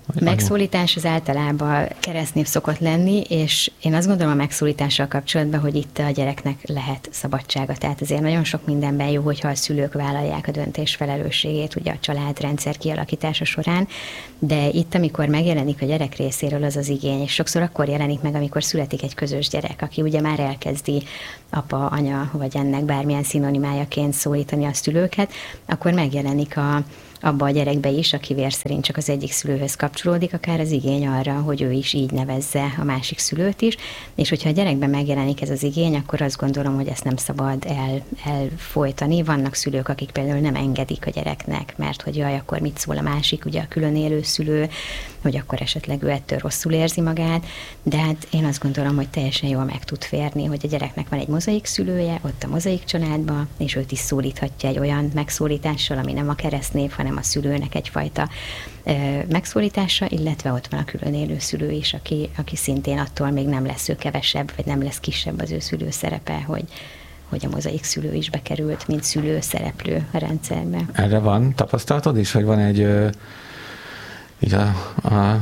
Megszólítás az általában keresztnév szokott lenni, és én azt gondolom a megszólítással kapcsolatban, hogy itt a gyereknek lehet szabadsága. Tehát azért nagyon sok mindenben jó, hogyha a szülők vállalják a döntés felelősségét, ugye a családrendszer kialakítása során, de itt, amikor megjelenik a gyerek részéről az az igény, és sokszor akkor jelenik meg, amikor születik egy közös gyerek, aki ugye már elkezdi apa, anya, vagy ennek bármilyen szinonimájaként szólítani a szülőket, akkor megjelenik a abba a gyerekbe is, aki vér szerint csak az egyik szülőhöz kapcsolódik, akár az igény arra, hogy ő is így nevezze a másik szülőt is, és hogyha a gyerekben megjelenik ez az igény, akkor azt gondolom, hogy ezt nem szabad el, elfolytani. Vannak szülők, akik például nem engedik a gyereknek, mert hogy jaj, akkor mit szól a másik, ugye a külön élő szülő, hogy akkor esetleg ő ettől rosszul érzi magát, de hát én azt gondolom, hogy teljesen jól meg tud férni, hogy a gyereknek van egy mozaik szülője, ott a mozaik családban, és őt is szólíthatja egy olyan megszólítással, ami nem a keresztnév, hanem a szülőnek egyfajta ö, megszólítása, illetve ott van a külön élő szülő is, aki, aki szintén attól még nem lesz ő kevesebb, vagy nem lesz kisebb az ő szülő szerepe, hogy, hogy a mozaik szülő is bekerült, mint szülő szereplő a rendszerbe. Erre van tapasztalatod is, hogy van egy ö, így a, a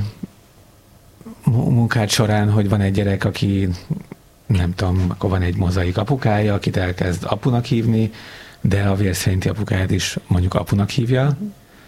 munkád során, hogy van egy gyerek, aki nem tudom, akkor van egy mozaik apukája, akit elkezd apunak hívni, de a vérszerinti apukáját is mondjuk apunak hívja, uh-huh.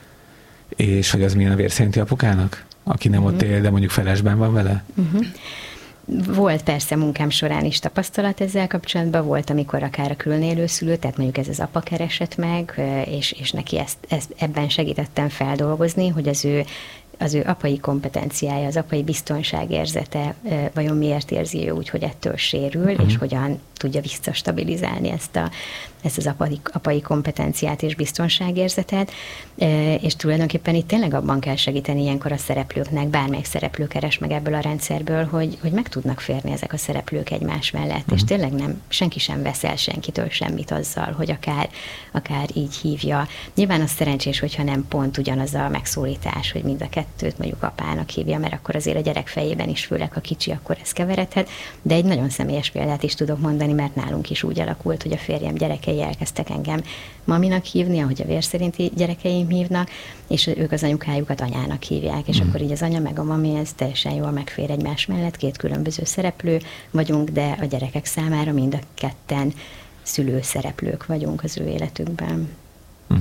és hogy az milyen a vérszerinti apukának, aki nem uh-huh. ott él, de mondjuk felesben van vele? Uh-huh. Volt persze munkám során is tapasztalat ezzel kapcsolatban, volt, amikor akár a külön élő szülő, tehát mondjuk ez az apa keresett meg, és, és neki ezt, ezt ebben segítettem feldolgozni, hogy az ő az ő apai kompetenciája, az apai biztonságérzete vajon miért érzi ő úgy, hogy ettől sérül, uh-huh. és hogyan tudja visszastabilizálni ezt, a, ezt az apai, apai kompetenciát és biztonságérzetet, és tulajdonképpen itt tényleg abban kell segíteni ilyenkor a szereplőknek, bármelyik szereplő keres meg ebből a rendszerből, hogy, hogy meg tudnak férni ezek a szereplők egymás mellett, uh-huh. és tényleg nem, senki sem vesz el senkitől semmit azzal, hogy akár, akár így hívja. Nyilván az szerencsés, hogyha nem pont ugyanaz a megszólítás, hogy mind a kettőt mondjuk apának hívja, mert akkor azért a gyerek fejében is, főleg ha kicsi, akkor ez keveredhet, de egy nagyon személyes példát is tudok mondani, mert nálunk is úgy alakult, hogy a férjem gyerekei elkezdtek engem maminak hívni, ahogy a vérszerinti gyerekeim hívnak, és ők az anyukájukat anyának hívják, és mm. akkor így az anya meg a mami, ez teljesen jól megfér egymás mellett, két különböző szereplő vagyunk, de a gyerekek számára mind a ketten szülőszereplők vagyunk az ő életükben. Mm.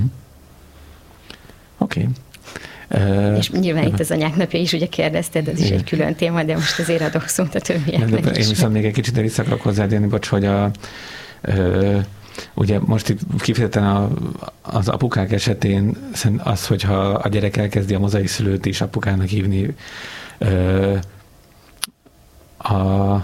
Oké. Okay. Uh, és nyilván uh, itt az anyák napja is, ugye kérdezted, ez is igen. egy külön téma, de most azért adok szót a többieknek. Én viszont még egy kicsit vissza akarok hozzáadni, bocs, hogy a, uh, ugye most itt kifejezetten a, az apukák esetén az, hogyha a gyerek elkezdi a mozaik szülőt is apukának hívni, uh, a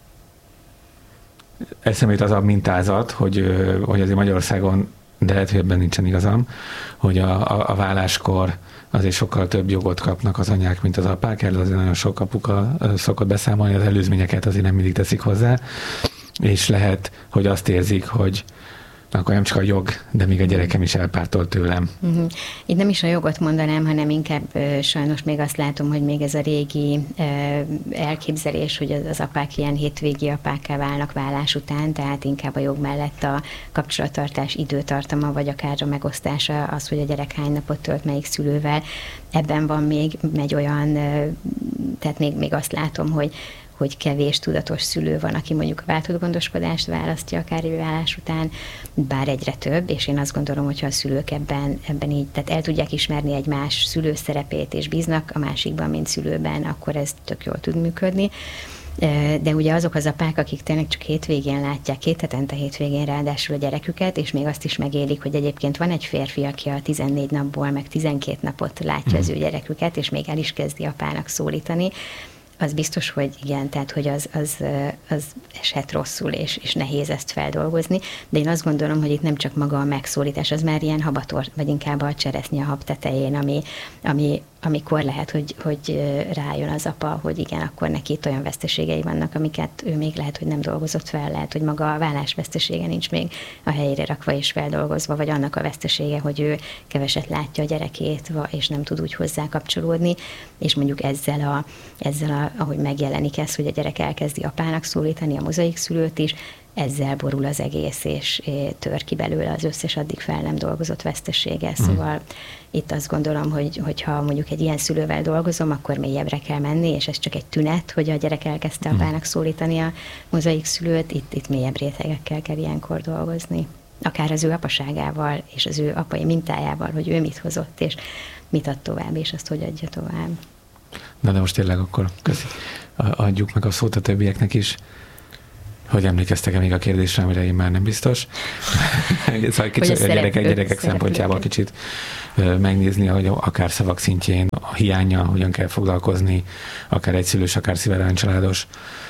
eszembe jut az a mintázat, hogy, hogy azért Magyarországon, de lehet, hogy ebben nincsen igazam, hogy a, a, a válláskor azért sokkal több jogot kapnak az anyák, mint az apák, erről azért nagyon sok apuka szokott beszámolni, az előzményeket azért nem mindig teszik hozzá, és lehet, hogy azt érzik, hogy akkor nem csak a jog, de még a gyerekem is elpártolt tőlem. Uh-huh. Itt nem is a jogot mondanám, hanem inkább uh, sajnos még azt látom, hogy még ez a régi uh, elképzelés, hogy az, az apák ilyen hétvégi apákká válnak vállás után, tehát inkább a jog mellett a kapcsolattartás időtartama, vagy akár a megosztása, az, hogy a gyerek hány napot tölt melyik szülővel. Ebben van még egy olyan, uh, tehát még, még azt látom, hogy hogy kevés tudatos szülő van, aki mondjuk a váltott gondoskodást választja akár egy vállás után, bár egyre több, és én azt gondolom, hogyha a szülők ebben, ebben így, tehát el tudják ismerni egymás szülő szerepét, és bíznak a másikban, mint szülőben, akkor ez tök jól tud működni. De ugye azok az apák, akik tényleg csak hétvégén látják, két hetente hétvégén ráadásul a gyereküket, és még azt is megélik, hogy egyébként van egy férfi, aki a tizennégy napból, meg tizenkét napot látja az ő gyereküket, és még el is kezdi apának szólítani, az biztos, hogy igen, tehát hogy az, az, az eshet rosszul, és, és nehéz ezt feldolgozni, de én azt gondolom, hogy itt nem csak maga a megszólítás, az már ilyen habator, vagy inkább a cseresznye a hab tetején, ami, ami, amikor lehet, hogy, hogy rájön az apa, hogy igen, akkor neki itt olyan veszteségei vannak, amiket ő még lehet, hogy nem dolgozott fel, lehet, hogy maga a vállás vesztesége nincs még a helyére rakva és feldolgozva, vagy annak a vesztesége, hogy ő keveset látja a gyerekét, és nem tud úgy hozzá kapcsolódni, és mondjuk ezzel, a, ezzel a, ahogy megjelenik ez, hogy a gyerek elkezdi apának szólítani, a mozaik szülőt is, ezzel borul az egész, és tör ki belőle az összes addig fel nem dolgozott vesztesége. Szóval mm. itt azt gondolom, hogy hogyha mondjuk egy ilyen szülővel dolgozom, akkor mélyebbre kell menni, és ez csak egy tünet, hogy a gyerek elkezdte mm. apának szólítani a mozaik szülőt, itt, itt mélyebb rétegekkel kell ilyenkor dolgozni. Akár az ő apaságával, és az ő apai mintájával, hogy ő mit hozott, és mit ad tovább, és azt hogy adja tovább. Na de most tényleg akkor köszi. Adjuk meg a szót a többieknek is. Hogy emlékeztek-e még a kérdésre, amire én már nem biztos. Szóval kicsit, a gyerekek, gyerekek szempontjából kicsit megnézni, hogy akár szavak szintjén a hiánnyal hogyan kell foglalkozni, akár egyszülős, akár szívelány családos,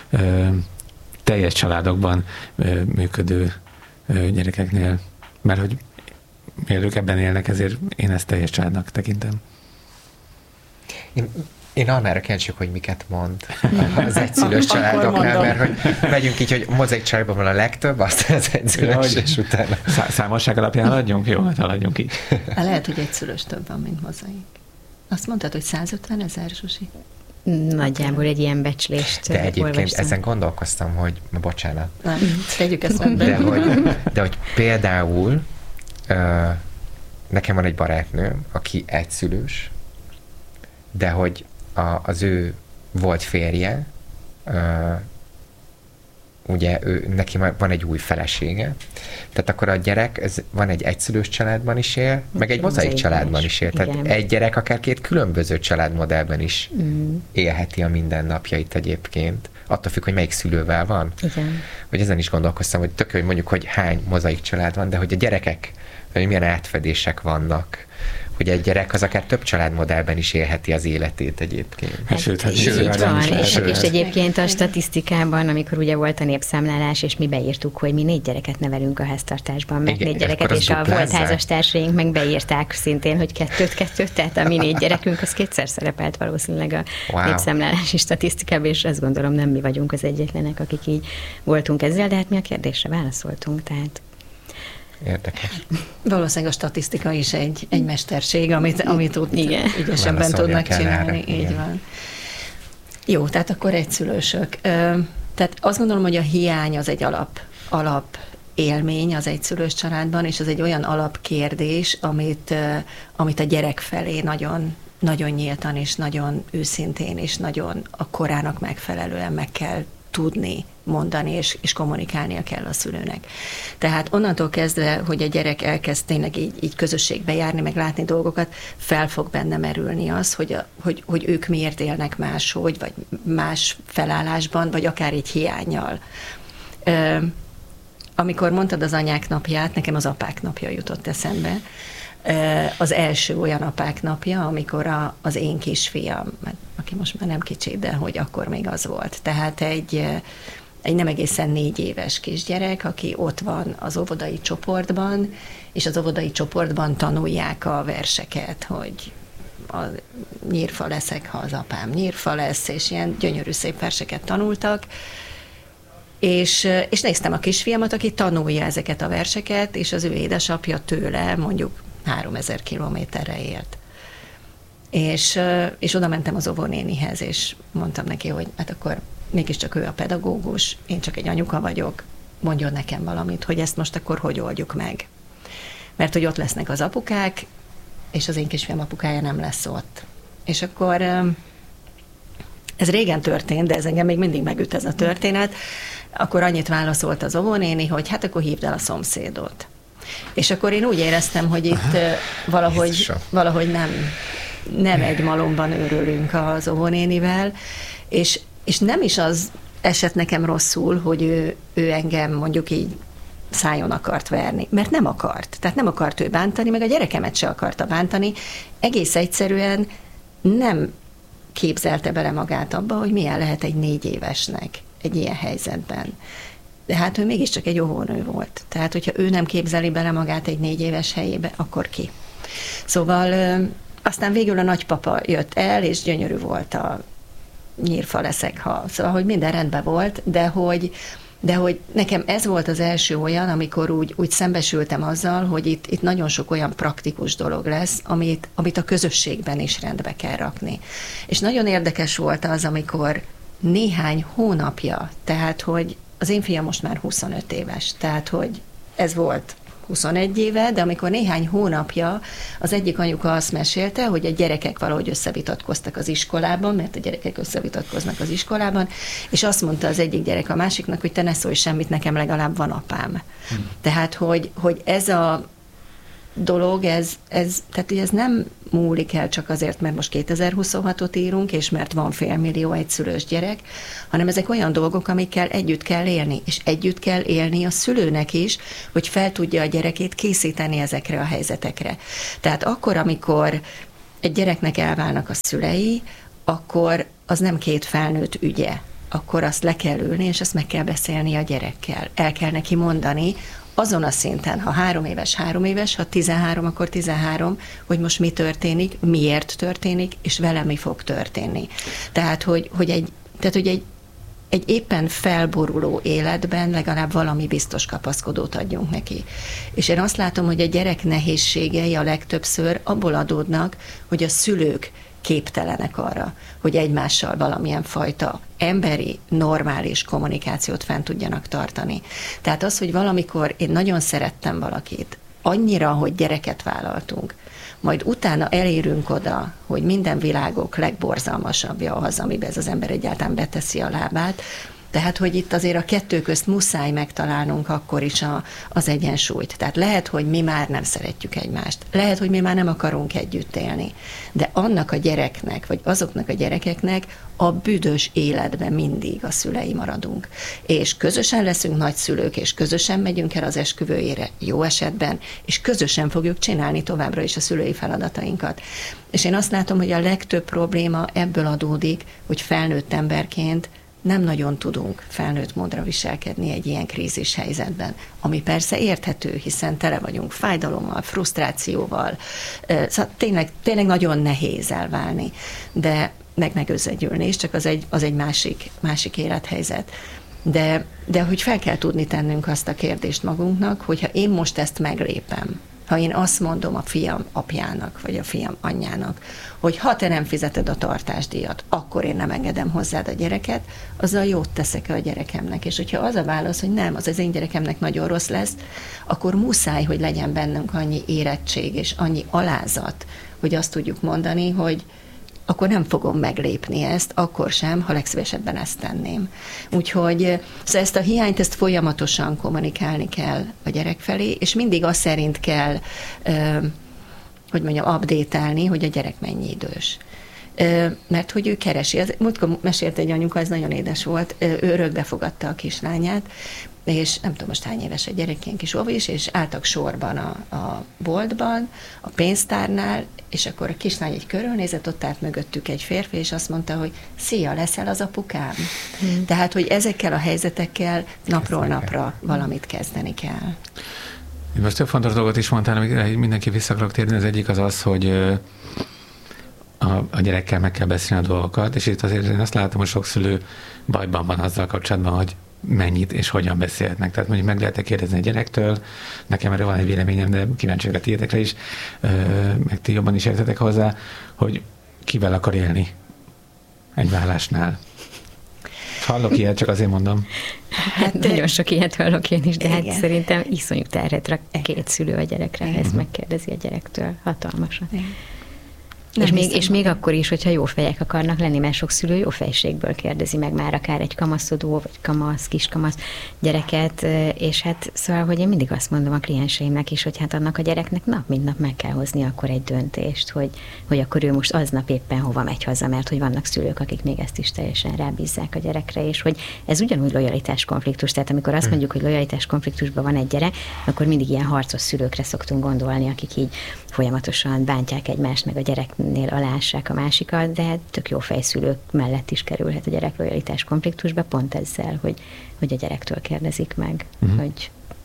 teljes családokban működő gyerekeknél, mert hogy miért ők ebben élnek, ezért én ezt teljes családnak tekintem. Én, én arra kíváncsiak, hogy miket mond az egyszülős családoknál, mert hogy megyünk így, hogy mozaik családban van a legtöbb, aztán az egyszülős, és utána. Számosság alapján adjunk? Jó, hát haladjunk így. Lehet, hogy egyszülős több van, mint mozaik. Azt mondtad, hogy százötven ezer, Zsuzsi? Nagyjából egy ilyen becslést De egyébként olvastam. Ezen gondolkoztam, hogy, bocsánat. Nem, tegyük ezt rendben. De hogy, de hogy például uh, nekem van egy barátnőm, aki egyszülős, de hogy a, az ő volt férje, uh, ugye ő, neki van egy új felesége, tehát akkor a gyerek, ez van egy egyszülős családban is él, meg egy mozaik családban is él. Tehát igen. Egy gyerek akár két különböző családmodellben is mm. élheti a mindennapjait egyébként. Attól függ, hogy melyik szülővel van. Igen. Hogy ezen is gondolkoztam, hogy tök jó, hogy mondjuk, hogy hány mozaik család van, de hogy a gyerekek, hogy milyen átfedések vannak, hogy egy gyerek az akár több családmodellben is élheti az életét egyébként. Hát, sőt, hát sőt, van, és, és, és egyébként a statisztikában, amikor ugye volt a népszámlálás, és mi beírtuk, hogy mi négy gyereket nevelünk a háztartásban, meg igen, négy gyereket, és a volt házastársaink meg beírták szintén, hogy kettőt, kettőt, tehát a mi négy gyerekünk, az kétszer szerepelt valószínűleg a wow. népszámlálási statisztikában, és azt gondolom nem mi vagyunk az egyetlenek, akik így voltunk ezzel, de hát mi a kérdésre válaszoltunk, tehát érdekes. Valószínűleg a statisztika is egy, egy mesterség, amit, amit ott ügyesebben tudnak csinálni. Erre. Így igen. Van. Jó, tehát akkor egyszülősök. Tehát azt gondolom, hogy a hiány az egy alap, alap élmény az egyszülős családban, és az egy olyan alapkérdés, amit, amit a gyerek felé nagyon, nagyon nyíltan és nagyon őszintén és nagyon a korának megfelelően meg kell tudni mondani, és, és kommunikálnia kell a szülőnek. Tehát onnantól kezdve, hogy a gyerek elkezd tényleg így, így közösségbe járni, meg látni dolgokat, fel fog benne merülni az, hogy, a, hogy, hogy ők miért élnek máshogy, vagy más felállásban, vagy akár egy hiánnyal. Ö, amikor mondtad az anyák napját, nekem az apák napja jutott eszembe. Az első olyan apák napja, amikor a, az én kisfiam, aki most már nem kicsi, de hogy akkor még az volt. Tehát egy, egy nem egészen négy éves kisgyerek, aki ott van az óvodai csoportban, és az óvodai csoportban tanulják a verseket, hogy a nyírfa leszek, ha az apám nyírfa lesz, és ilyen gyönyörű szép verseket tanultak. És, és néztem a kisfiamat, aki tanulja ezeket a verseket, és az ő édesapja tőle mondjuk háromezer kilométerre élt. És, és oda mentem az óvónénihez, és mondtam neki, hogy hát akkor mégiscsak ő a pedagógus, én csak egy anyuka vagyok, mondjon nekem valamit, hogy ezt most akkor hogy oldjuk meg. Mert hogy ott lesznek az apukák, és az én kisfiam apukája nem lesz ott. És akkor ez régen történt, de ez engem még mindig megüt ez a történet, akkor annyit válaszolt az óvónéni, hogy hát akkor hívd el a szomszédot. És akkor én úgy éreztem, hogy itt valahogy, valahogy nem, nem egy malomban őrülünk az óvónénivel, és, és nem is az esett nekem rosszul, hogy ő, ő engem mondjuk így szájon akart verni, mert nem akart. Tehát nem akart ő bántani, meg a gyerekemet se akarta bántani. Egész egyszerűen nem képzelte bele magát abba, hogy milyen lehet egy négy évesnek egy ilyen helyzetben. De hát ő mégiscsak egy óvónő volt. Tehát, hogyha ő nem képzeli bele magát egy négy éves helyébe, akkor ki? Szóval aztán végül a nagypapa jött el, és gyönyörű volt a nyírfa leszek, ha. Szóval, hogy minden rendben volt, de hogy, de hogy nekem ez volt az első olyan, amikor úgy, úgy szembesültem azzal, hogy itt, itt nagyon sok olyan praktikus dolog lesz, amit, amit a közösségben is rendbe kell rakni. És nagyon érdekes volt az, amikor néhány hónapja, tehát, hogy az én fiam most már huszonöt éves, tehát hogy ez volt huszonegy éve, de amikor néhány hónapja az egyik anyuka azt mesélte, hogy a gyerekek valahogy összevitatkoztak az iskolában, mert a gyerekek összevitatkoznak az iskolában, és azt mondta az egyik gyerek a másiknak, hogy te ne szólj semmit, nekem legalább van apám. Hmm. Tehát, hogy, hogy ez a dolog, ez, ez, tehát ez nem múlik el csak azért, mert most kétezer-huszonhatot írunk, és mert van félmillió egyszülős gyerek, hanem ezek olyan dolgok, amikkel együtt kell élni, és együtt kell élni a szülőnek is, hogy fel tudja a gyerekét készíteni ezekre a helyzetekre. Tehát akkor, amikor egy gyereknek elválnak a szülei, akkor az nem két felnőtt ügye. Akkor azt le kell ülni, és azt meg kell beszélni a gyerekkel. El kell neki mondani, azon a szinten, ha három éves, három éves, ha tizenhárom, akkor tizenhárom, hogy most mi történik, miért történik, és vele mi fog történni. Tehát, hogy, hogy, egy, tehát, hogy egy, egy éppen felboruló életben legalább valami biztos kapaszkodót adjunk neki. És én azt látom, hogy a gyerek nehézségei a legtöbbször abból adódnak, hogy a szülők képtelenek arra, hogy egymással valamilyen fajta emberi, normális kommunikációt fent tudjanak tartani. Tehát az, hogy valamikor én nagyon szerettem valakit, annyira, hogy gyereket vállaltunk, majd utána elérünk oda, hogy minden világok legborzalmasabbja az, amiben ez az ember egyáltalán beteszi a lábát. Tehát, hogy itt azért a kettő közt muszáj megtalálnunk akkor is a, az egyensúlyt. Tehát lehet, hogy mi már nem szeretjük egymást. Lehet, hogy mi már nem akarunk együtt élni. De annak a gyereknek, vagy azoknak a gyerekeknek a büdös életben mindig a szülei maradunk. És közösen leszünk nagyszülők, és közösen megyünk el az esküvőjére, jó esetben, és közösen fogjuk csinálni továbbra is a szülői feladatainkat. És én azt látom, hogy a legtöbb probléma ebből adódik, hogy felnőtt emberként nem nagyon tudunk felnőtt módra viselkedni egy ilyen krízis helyzetben, ami persze érthető, hiszen tele vagyunk fájdalommal, frusztrációval, szóval tényleg, tényleg nagyon nehéz elválni, de meg megözvegyülni, és csak az egy, az egy másik, másik élethelyzet. De, de hogy fel kell tudni tennünk azt a kérdést magunknak, hogyha én most ezt meglépem, ha én azt mondom a fiam apjának, vagy a fiam anyjának, hogy ha te nem fizeted a tartásdíjat, akkor én nem engedem hozzád a gyereket, azzal jót teszek a gyerekemnek. És hogyha az a válasz, hogy nem, az az én gyerekemnek nagyon rossz lesz, akkor muszáj, hogy legyen bennünk annyi érettség és annyi alázat, hogy azt tudjuk mondani, hogy akkor nem fogom meglépni ezt, akkor sem, ha legszívesebben ezt tenném. Úgyhogy szóval ezt a hiányt, ezt folyamatosan kommunikálni kell a gyerek felé, és mindig azt szerint kell, hogy mondjam, update-elni, hogy a gyerek mennyi idős. Mert hogy ő keresi. Múltkor mesélt egy anyuka, ez nagyon édes volt, ő örökbe fogadta a kislányát, és nem tudom most hány éves a gyerek, ilyen kis óvis, és álltak sorban a, a boltban, a pénztárnál, és akkor a kislány egy körülnézett, ott állt mögöttük egy férfi, és azt mondta, hogy szia, leszel az apukám? Hmm. Tehát, hogy ezekkel a helyzetekkel napról napra valamit kezdeni kell. Most több fontos dolgot is mondtál, amíg mindenki vissza akarok térni. Az egyik az az, hogy a, a gyerekkel meg kell beszélni a dolgokat, és itt azért én azt látom, hogy sok szülő bajban van azzal kapcsolatban, hogy mennyit és hogyan beszélhetnek. Tehát mondjuk meg lehet kérdezni a gyerektől, nekem erre van egy véleményem, de kíváncsi vagyok a tiétekre is, meg ti jobban is értetek hozzá, hogy kivel akar élni egy vállásnál. Hallok ilyet, csak azért mondom. Hát nagyon sok ilyet hallok én is, de igen. hát szerintem iszonyú terhet rak két szülő a gyerekre, ha ezt megkérdezi a gyerektől. Hatalmasan. Igen. És még, és még akkor is, hogyha jó fejek akarnak lenni, mert sok szülő jó fejségből kérdezi meg már akár egy kamaszodó, vagy kamasz, kiskamasz gyereket, és hát szóval, hogy én mindig azt mondom a klienseimnek is, hogy hát annak a gyereknek nap mint nap meg kell hozni akkor egy döntést, hogy, hogy akkor ő most aznap éppen hova megy haza, mert hogy vannak szülők, akik még ezt is teljesen rábízzák a gyerekre, és hogy ez ugyanúgy lojalitás konfliktus, tehát amikor azt mondjuk, hogy lojalitás konfliktusban van egy gyerek, akkor mindig ilyen harcos szülőkre szoktunk gondolni, akik így folyamatosan bántják egymást, meg a gyereknél alássák a másikat, de tök jó fejszülők mellett is kerülhet a gyerek lojalitás konfliktusba, pont ezzel, hogy, hogy a gyerektől kérdezik meg, uh-huh. hogy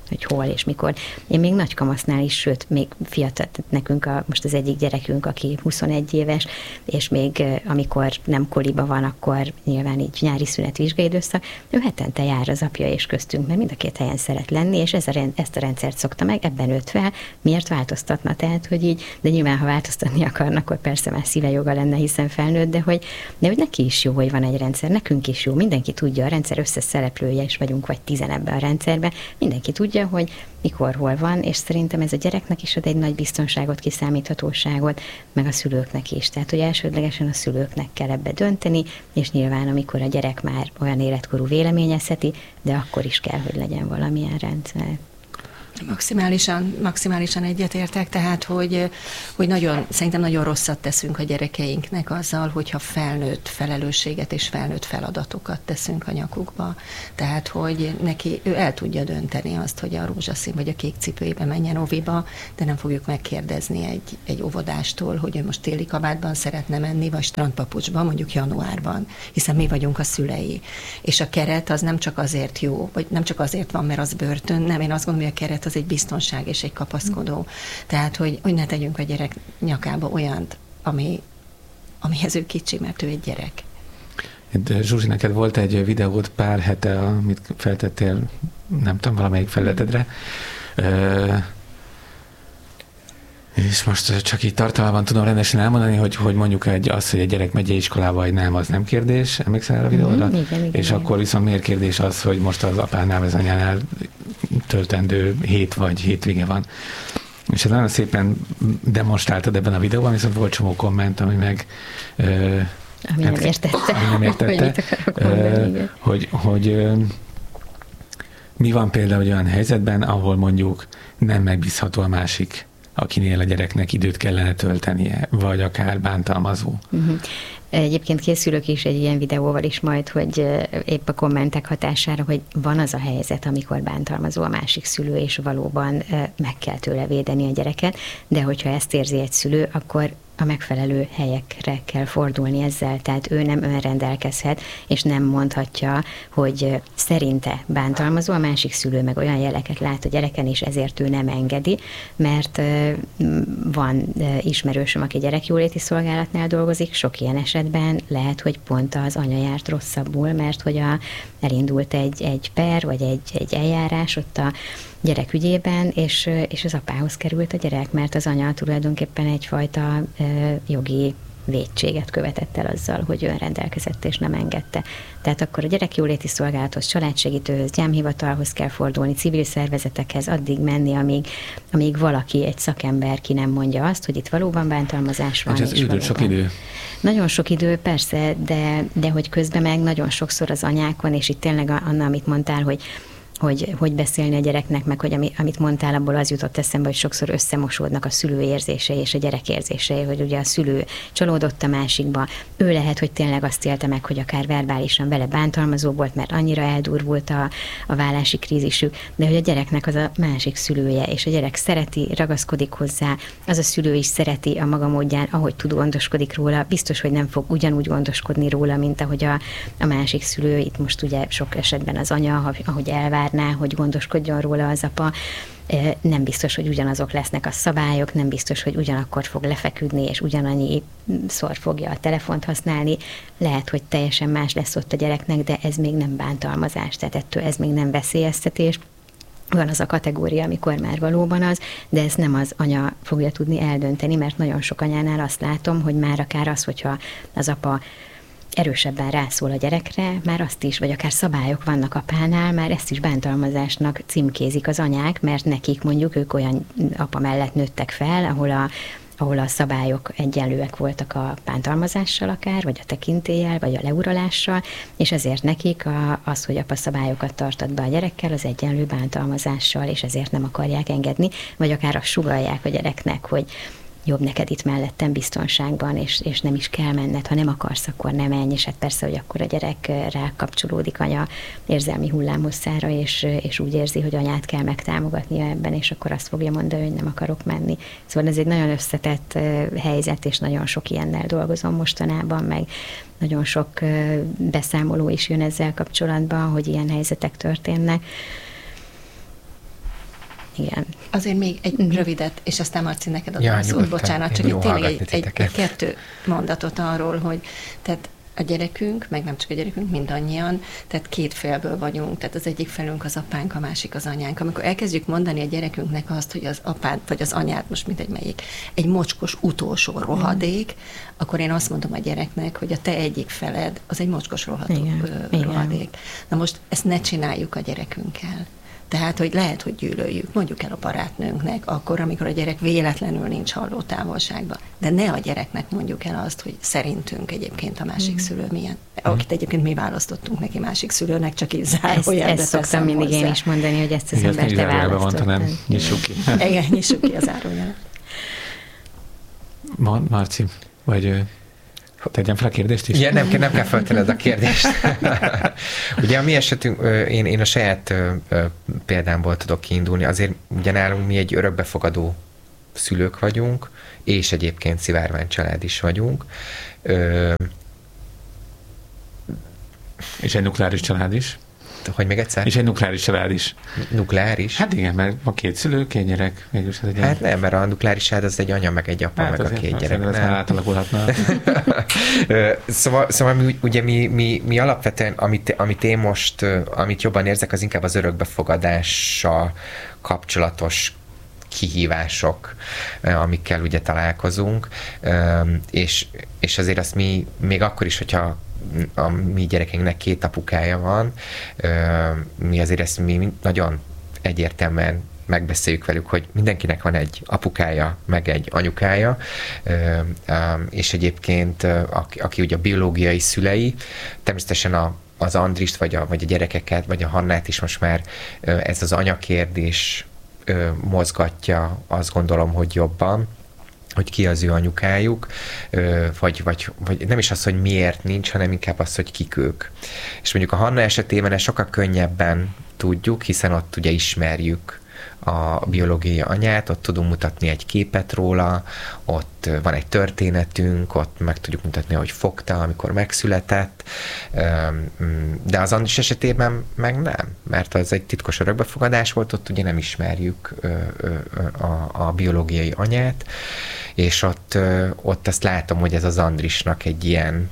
hogy hol és mikor. Én még nagy kamasznál is, sőt, még fiatal, nekünk a, most az egyik gyerekünk, aki huszonegy éves, és még amikor nem koliba van, akkor nyilván így nyári szünet, vizsgaidőszak, ő hetente jár az apja és köztünk, mert mind a két helyen szeret lenni, és ez a, ezt a rendszert szokta meg, ebben nőtt fel, miért változtatna? Tehát, hogy így, de nyilván, ha változtatni akarnak, akkor persze már szíve joga lenne, hiszen felnőtt, de hogy, de hogy neki is jó, hogy van egy rendszer, nekünk is jó, mindenki tudja, a rendszer összes szereplője is vagyunk, vagy tizen ebben a rendszerben, mindenki tudja, hogy mikor, hol van, és szerintem ez a gyereknek is ad egy nagy biztonságot, kiszámíthatóságot, meg a szülőknek is. Tehát, hogy elsődlegesen a szülőknek kell ebbe dönteni, és nyilván, amikor a gyerek már olyan életkorú véleményezheti, de akkor is kell, hogy legyen valamilyen rendszer. Maximálisan, maximálisan egyetértek, tehát, hogy, hogy nagyon, szerintem nagyon rosszat teszünk a gyerekeinknek azzal, hogyha felnőtt felelősséget és felnőtt feladatokat teszünk a nyakukba. Tehát, hogy neki, ő el tudja dönteni azt, hogy a rózsaszín vagy a kék cipőjébe menjen óviba, de nem fogjuk megkérdezni egy, egy óvodástól, hogy ő most téli kabátban szeretne menni, vagy strandpapucsban, mondjuk januárban, hiszen mi vagyunk a szülei. És a keret az nem csak azért jó, vagy nem csak azért van, mert az börtön, nem, én azt gondolom, hogy a keret az egy biztonság és egy kapaszkodó. Tehát, hogy, hogy ne tegyünk a gyerek nyakába olyant, ami, amihez ő kicsi, mert ő egy gyerek. Zsuzsi, neked volt egy videót pár hete, amit feltettél, nem tudom, valamelyik felületedre, és most csak így tartalmában tudom rendesen elmondani, hogy, hogy mondjuk egy, az, hogy egy gyerek megy iskolába, vagy nem, az nem kérdés. Emlékszel a videóra? Mm, igen, igen, és igen. Akkor viszont miért kérdés az, hogy most az apánál, az anyánál töltendő hét vagy hétvége van. És ez nagyon szépen demonstráltad ebben a videóban, viszont volt csomó komment, ami meg ö, ami nem, nem értette, ami nem értette mondani, ö, hogy, hogy ö, mi van például olyan helyzetben, ahol mondjuk nem megbízható a másik, akinél a gyereknek időt kellene töltenie, vagy akár bántalmazó. Uh-huh. Egyébként készülök is egy ilyen videóval is majd, hogy épp a kommentek hatására, hogy van az a helyzet, amikor bántalmazó a másik szülő, és valóban meg kell tőle védeni a gyereket, de hogyha ezt érzi egy szülő, akkor a megfelelő helyekre kell fordulni ezzel, tehát ő nem önrendelkezhet, és nem mondhatja, hogy szerinte bántalmazó, a másik szülő meg olyan jeleket lát a gyereken, és ezért ő nem engedi, mert van ismerősöm, aki gyerekjóléti szolgálatnál dolgozik, sok ilyen esetben lehet, hogy pont az anya járt rosszabbul, mert hogy a, elindult egy, egy per, vagy egy, egy eljárás ott a gyerek ügyében, és, és az apához került a gyerek, mert az anya tulajdonképpen egyfajta e, jogi vétséget követett el azzal, hogy önrendelkezett és nem engedte. Tehát akkor a gyerekjóléti szolgálathoz, családsegítőhöz, gyámhivatalhoz kell fordulni, civil szervezetekhez, addig menni, amíg, amíg valaki, egy szakember ki nem mondja azt, hogy itt valóban bántalmazás van. Ez idő, sok idő. Nagyon sok idő, persze, de, de hogy közben meg nagyon sokszor az anyákon, és itt tényleg Anna, amit mondtál, hogy hogy, hogy beszélni a gyereknek, meg hogy ami, amit mondtál, abból az jutott eszembe, hogy sokszor összemosódnak a szülő érzései és a gyerek érzései, hogy ugye a szülő csalódott a másikba, ő lehet, hogy tényleg azt élte meg, hogy akár verbálisan vele bántalmazó volt, mert annyira eldurvult a, a vállási krízisük, de hogy a gyereknek az a másik szülője, és a gyerek szereti, ragaszkodik hozzá, az a szülő is szereti a maga módján, ahogy tud, gondoskodik róla, biztos, hogy nem fog ugyanúgy gondoskodni róla, mint ahogy a, a másik szülő, itt most ugye sok esetben az anya, ahogy elvár, hogy gondoskodjon róla az apa, nem biztos, hogy ugyanazok lesznek a szabályok, nem biztos, hogy ugyanakkor fog lefeküdni, és ugyanannyiszor fogja a telefont használni. Lehet, hogy teljesen más lesz ott a gyereknek, de ez még nem bántalmazás, tehát ettől ez még nem veszélyeztetés. Van az a kategória, amikor már valóban az, de ezt nem az anya fogja tudni eldönteni, mert nagyon sok anyánál azt látom, hogy már akár az, hogyha az apa erősebben rászól a gyerekre, már azt is, vagy akár szabályok vannak apánál, már ezt is bántalmazásnak címkézik az anyák, mert nekik mondjuk ők olyan apa mellett nőttek fel, ahol a, ahol a szabályok egyenlőek voltak a bántalmazással akár, vagy a tekintéllyel, vagy a leuralással, és ezért nekik a, az, hogy apa szabályokat tartat be a gyerekkel, az egyenlő bántalmazással, és ezért nem akarják engedni, vagy akár azt sugallják a gyereknek, hogy jobb neked itt mellettem biztonságban, és, és nem is kell menned, ha nem akarsz, akkor nem menj, és hát persze, hogy akkor a gyerek rákapcsolódik anya érzelmi hullámhosszára, és, és úgy érzi, hogy anyát kell megtámogatnia ebben, és akkor azt fogja mondani, hogy nem akarok menni. Szóval ez egy nagyon összetett helyzet, és nagyon sok ilyennel dolgozom mostanában, meg nagyon sok beszámoló is jön ezzel kapcsolatban, hogy ilyen helyzetek történnek. Igen. Azért még egy mm. rövidet, és aztán Marci, neked adom ja, a szót, bocsánat, csak egy, tényleg egy, egy, egy kettő mondatot arról, hogy tehát a gyerekünk, meg nem csak a gyerekünk, mindannyian, tehát két félből vagyunk, tehát az egyik felünk az apánk, a másik az anyánk. Amikor elkezdjük mondani a gyerekünknek azt, hogy az apád, vagy az anyád, most mindegy melyik, egy mocskos utolsó rohadék, mm. akkor én azt mondom a gyereknek, hogy a te egyik feled, az egy mocskos rohadó, Igen. Ö, rohadék. Igen. Na most ezt ne csináljuk a gyerekünkkel. Tehát, hogy lehet, hogy gyűlöljük, mondjuk el a barátnőnknek, akkor, amikor a gyerek véletlenül nincs halló távolságban. De ne a gyereknek mondjuk el azt, hogy szerintünk egyébként a másik mm. szülő milyen. Akit egyébként mi választottunk neki másik szülőnek, csak így zárójelbe. Ezt, ezt szoktam mindig hozzá. Én is mondani, hogy ezt az embert te választottad. Nem, nyissuk ki. Igen, nyissuk ki a zárójelet. Ma, Marci, vagy... Tegyem fel a kérdést is? Igen, nem, nem kell feltenned a kérdést. Ugye a mi esetünk, én, én a saját példámból tudok kiindulni, azért ugye nálunk mi egy örökbefogadó szülők vagyunk, és egyébként szivárvány család is vagyunk. És egy nukleáris család is. Hogy még egyszer? És egy nukleáris család is. Nukleáris? Hát igen, mert a két szülő, két gyerek. Mégis ez egy hát nem, mert a nukleáris család az egy anya, meg egy apa, hát meg a két gyerek. Ez már átalakulhatna. szóval, szóval mi, ugye mi, mi, mi alapvetően, amit, amit én most, amit jobban érzek, az inkább az örökbefogadással kapcsolatos kihívások, amikkel ugye találkozunk, és, és azért azt mi még akkor is, hogyha a mi gyerekeinknek két apukája van, mi azért ezt mi nagyon egyértelműen megbeszéljük velük, hogy mindenkinek van egy apukája, meg egy anyukája, és egyébként aki, aki ugye a biológiai szülei, természetesen a, az Andrist, vagy a, vagy a gyerekeket, vagy a Hannát is most már ez az anyakérdés mozgatja, azt gondolom, hogy jobban, hogy ki az ő anyukájuk, vagy, vagy, vagy nem is az, hogy miért nincs, hanem inkább az, hogy kik ők. És mondjuk a Hanna esetében ezt sokkal könnyebben tudjuk, hiszen ott ugye ismerjük a biológiai anyát, ott tudunk mutatni egy képet róla, ott van egy történetünk, ott meg tudjuk mutatni, hogy fogta, amikor megszületett, de az Andris esetében meg nem, mert az egy titkos örökbefogadás volt, ott ugye nem ismerjük a, a biológiai anyát, és ott, ott azt látom, hogy ez az Andrisnak egy ilyen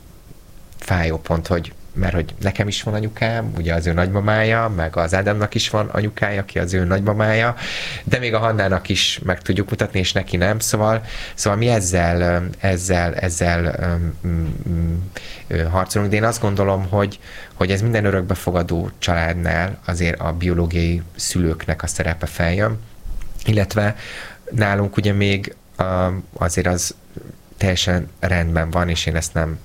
fájó pont, hogy mert hogy nekem is van anyukám, ugye az ő nagymamája, meg az Ádámnak is van anyukája, aki az ő nagymamája, de még a Hannának is meg tudjuk mutatni, és neki nem, szóval, szóval mi ezzel, ezzel, ezzel um, harcolunk, de én azt gondolom, hogy, hogy ez minden örökbefogadó családnál azért a biológiai szülőknek a szerepe feljön, illetve nálunk ugye még um, azért az teljesen rendben van, és én ezt nem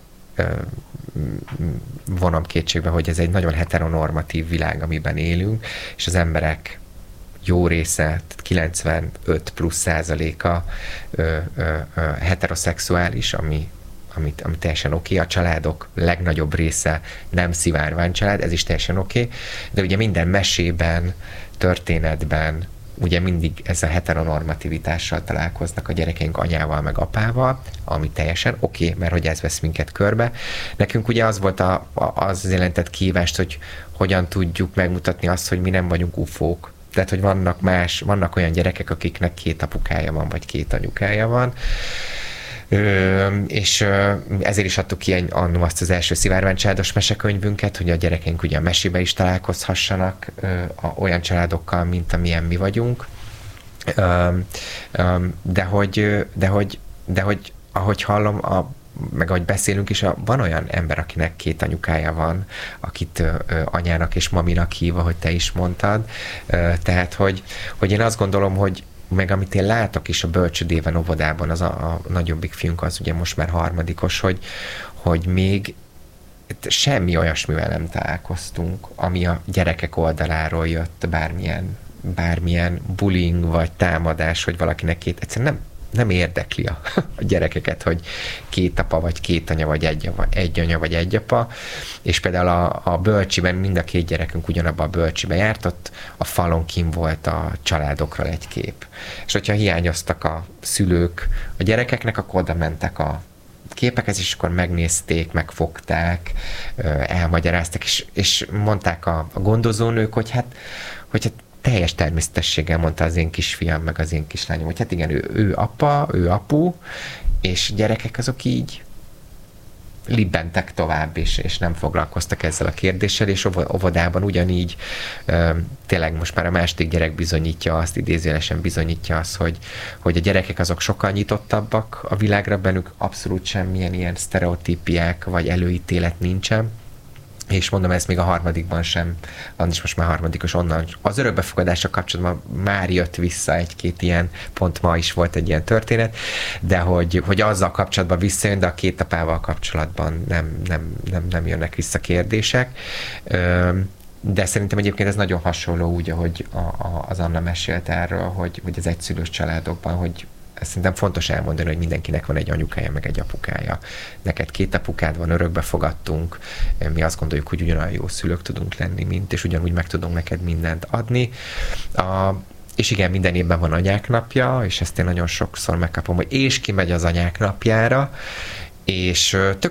vonom kétségbe, hogy ez egy nagyon heteronormatív világ, amiben élünk, és az emberek jó része, kilencvenöt plusz százaléka ö, ö, ö, heteroszexuális, ami, amit, ami teljesen oké, okay. A családok legnagyobb része nem szivárvány család, ez is teljesen oké, okay. De ugye minden mesében, történetben ugye mindig ez a heteronormativitással találkoznak a gyerekeink anyával meg apával, ami teljesen oké, okay, mert hogy ez vesz minket körbe. Nekünk ugye az volt a, az jelentett kihívást, hogy hogyan tudjuk megmutatni azt, hogy mi nem vagyunk ufók. Tehát, hogy vannak más, vannak olyan gyerekek, akiknek két apukája van, vagy két anyukája van. Ö, és ö, ezért is adtuk ki annó azt az első szivárványcsaládos mesekönyvünket, hogy a gyerekeink ugye a mesébe is találkozhassanak ö, a, olyan családokkal, mint amilyen mi vagyunk. Ö, ö, de, hogy, de, hogy, de hogy ahogy hallom, a, meg ahogy beszélünk is, a, van olyan ember, akinek két anyukája van, akit ö, ö, anyának és maminak hív, ahogy te is mondtad. Ö, tehát, hogy, hogy én azt gondolom, hogy meg amit én látok is a bölcsödében, óvodában, az a, a nagyobbik fiunk, az ugye most már harmadikos, hogy, hogy még semmi olyasmivel nem találkoztunk, ami a gyerekek oldaláról jött, bármilyen, bármilyen bullying vagy támadás, hogy valakinek két, egyszerűen nem, nem érdekli a, a gyerekeket, hogy két apa, vagy két anya, vagy egy, egy anya, vagy egy apa, és például a, a bölcsiben mind a két gyerekünk ugyanabban a bölcsibe járt, ott a falon kim volt a családokról egy kép. És hogyha hiányoztak a szülők a gyerekeknek, akkor oda mentek a képekhez, és akkor megnézték, megfogták, elmagyarázták, és, és mondták a, a gondozónők, hogy hát, hogy hát teljes természetességgel mondta az én kisfiam, meg az én kislányom, hogy hát igen, ő, ő apa, ő apu, és gyerekek azok így libbentek tovább, és, és nem foglalkoztak ezzel a kérdéssel, és óvodában ugyanígy tényleg most már a második gyerek bizonyítja azt, idézőjelesen bizonyítja azt, hogy, hogy a gyerekek azok sokkal nyitottabbak a világra, bennük abszolút semmilyen ilyen sztereotípiák vagy előítélet nincsen. És mondom, ezt még a harmadikban sem, is most már harmadikos onnan. Az örökbefogadással kapcsolatban már jött vissza egy-két ilyen, pont ma is volt egy ilyen történet, de hogy, hogy azzal kapcsolatban visszajön, de a két apával kapcsolatban nem, nem, nem, nem jönnek vissza kérdések. De szerintem egyébként ez nagyon hasonló úgy, ahogy a, a, az Anna mesélt erről, hogy, hogy az egyszülős családokban, hogy szerintem fontos elmondani, hogy mindenkinek van egy anyukája, meg egy apukája. Neked két apukád van, örökbe fogadtunk, mi azt gondoljuk, hogy ugyanolyan jó szülők tudunk lenni, mint, és ugyanúgy meg tudunk neked mindent adni. A, és igen, minden évben van anyák napja, és ezt én nagyon sokszor megkapom, hogy és ki megy az anyák napjára, és tök